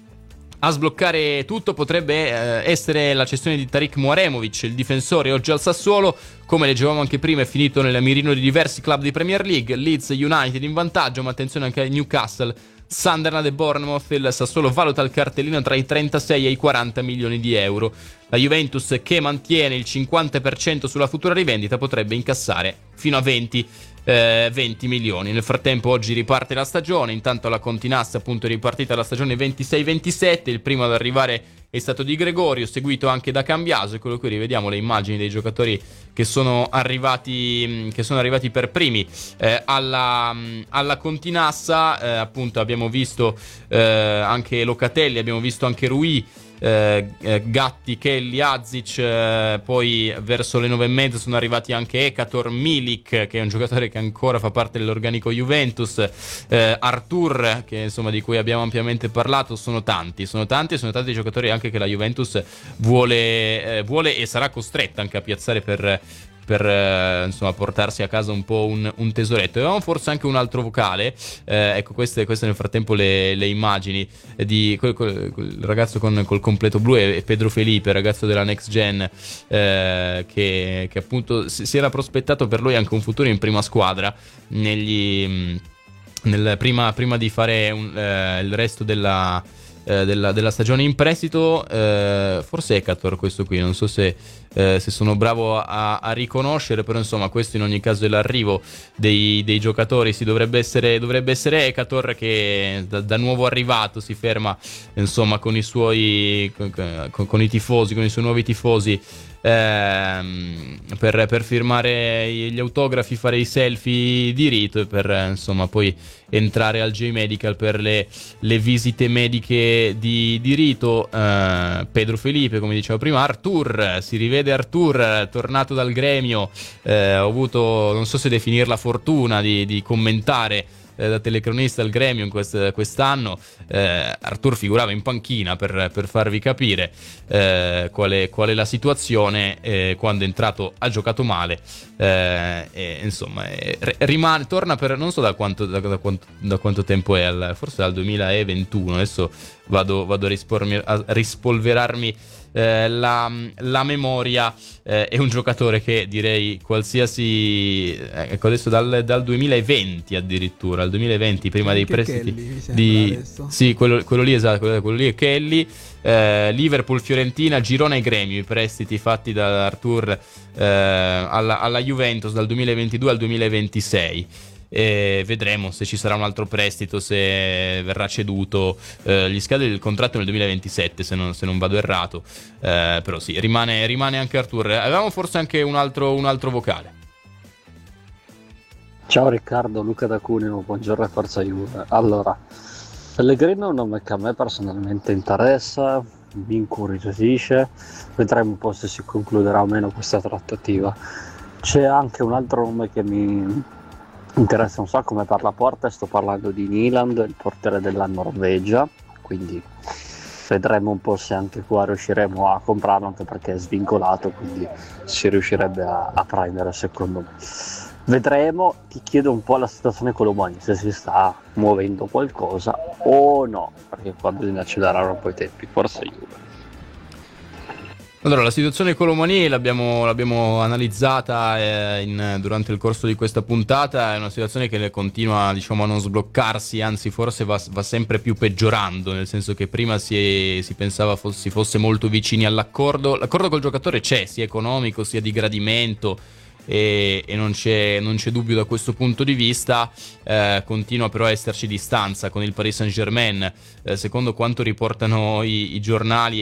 A sbloccare tutto potrebbe eh, essere la cessione di Tariq Muaremovic, il difensore oggi al Sassuolo, come leggevamo anche prima, è finito nel mirino di diversi club di Premier League. Leeds United in vantaggio, ma attenzione anche a Newcastle, Sunderland e Bournemouth. Il Sassuolo valuta il cartellino tra i trentasei e i quaranta milioni di euro. La Juventus, che mantiene il cinquanta per cento sulla futura rivendita, potrebbe incassare fino a venti milioni. Nel frattempo oggi riparte la stagione. Intanto la Continassa appunto è ripartita la stagione ventisei ventisette. Il primo ad arrivare è stato Di Gregorio, seguito anche da Cambiaso. E quello qui rivediamo le immagini dei giocatori che sono arrivati che sono arrivati per primi eh, alla, alla Continassa. eh, appunto abbiamo visto eh, anche Locatelli, abbiamo visto anche Rui, Eh, eh, Gatti, Kelly, Azic, eh, poi verso le nove e mezza sono arrivati anche Ekator, Milik, che è un giocatore che ancora fa parte dell'organico Juventus, eh, Arthur, che insomma di cui abbiamo ampiamente parlato. Sono tanti, sono tanti e sono tanti giocatori anche che la Juventus vuole, eh, vuole e sarà costretta anche a piazzare per per eh, insomma portarsi a casa un po' un, un tesoretto. E avevamo forse anche un altro vocale, eh, ecco queste, queste nel frattempo le, le immagini di quel, quel, quel ragazzo con col completo blu e Pedro Felipe, ragazzo della Next Gen, eh, che, che appunto si, si era prospettato per lui anche un futuro in prima squadra negli, nel, prima, prima di fare un, eh, il resto della Eh, della, della stagione in prestito. eh, forse Ekator questo qui, non so se, eh, se sono bravo a, a riconoscere, però insomma questo in ogni caso è l'arrivo dei, dei giocatori. Si dovrebbe essere, dovrebbe essere Ekator, che da, da nuovo arrivato si ferma insomma con i suoi con, con, con i tifosi, con i suoi nuovi tifosi, ehm, per, per firmare gli autografi, fare i selfie di rito e per insomma poi entrare al J-Medical per le, le visite mediche di, di rito. eh, Pedro Felipe, come dicevo prima. Arthur, si rivede Arthur tornato dal gremio. eh, ho avuto, non so se definirla fortuna, di, di commentare eh, da telecronista al Gremio in quest- quest'anno, eh, Artur figurava in panchina per, per farvi capire eh, qual, è, qual è la situazione. Eh, quando è entrato ha giocato male, eh, e, insomma eh, rimane, torna per non so da quanto, da, da quanto, da quanto tempo è, al, forse dal duemilaventuno, adesso vado, vado a, rispolver- a rispolverarmi Eh, la, la memoria. Eh, è un giocatore che direi qualsiasi eh, ecco adesso dal, dal duemilaventi addirittura, al duemilaventi, prima anche dei prestiti Kelly, di sì, quello, quello lì esatto, quello, quello lì è Kelly. eh, Liverpool, Fiorentina, Girona e Gremio, i prestiti fatti da Artur eh, alla, alla Juventus dal duemilaventidue al duemilaventisei. E vedremo se ci sarà un altro prestito, se verrà ceduto. Eh, gli scade il contratto nel duemilaventisette, se non, se non vado errato. Eh, però sì, rimane, rimane anche Artur. Avevamo forse anche un altro, un altro vocale. Ciao Riccardo, Luca da Cuneo, buongiorno e forza Juve. Allora, Pellegrino è un nome che a me personalmente interessa, mi incuriosisce, vedremo un po' se si concluderà o meno questa trattativa. C'è anche un altro nome che mi interessa un sacco come per la porta, sto parlando di Nyland, il portiere della Norvegia, quindi vedremo un po' se anche qua riusciremo a comprarlo, anche perché è svincolato, quindi si riuscirebbe a, a prendere secondo me. Vedremo, ti chiedo un po' la situazione con Colomani, se si sta muovendo qualcosa o no, perché qua bisogna accelerare un po' i tempi, forse Juve. Allora, la situazione Colomani l'abbiamo, l'abbiamo analizzata eh, in, durante il corso di questa puntata. È una situazione che continua, diciamo, a non sbloccarsi, anzi forse va, va sempre più peggiorando, nel senso che prima si, si pensava fosse, si fosse molto vicini all'accordo. L'accordo col giocatore c'è, sia economico sia di gradimento, e, e non, c'è, non c'è dubbio da questo punto di vista. Eh, continua però a esserci distanza con il Paris Saint-Germain, eh, secondo quanto riportano i, i giornali.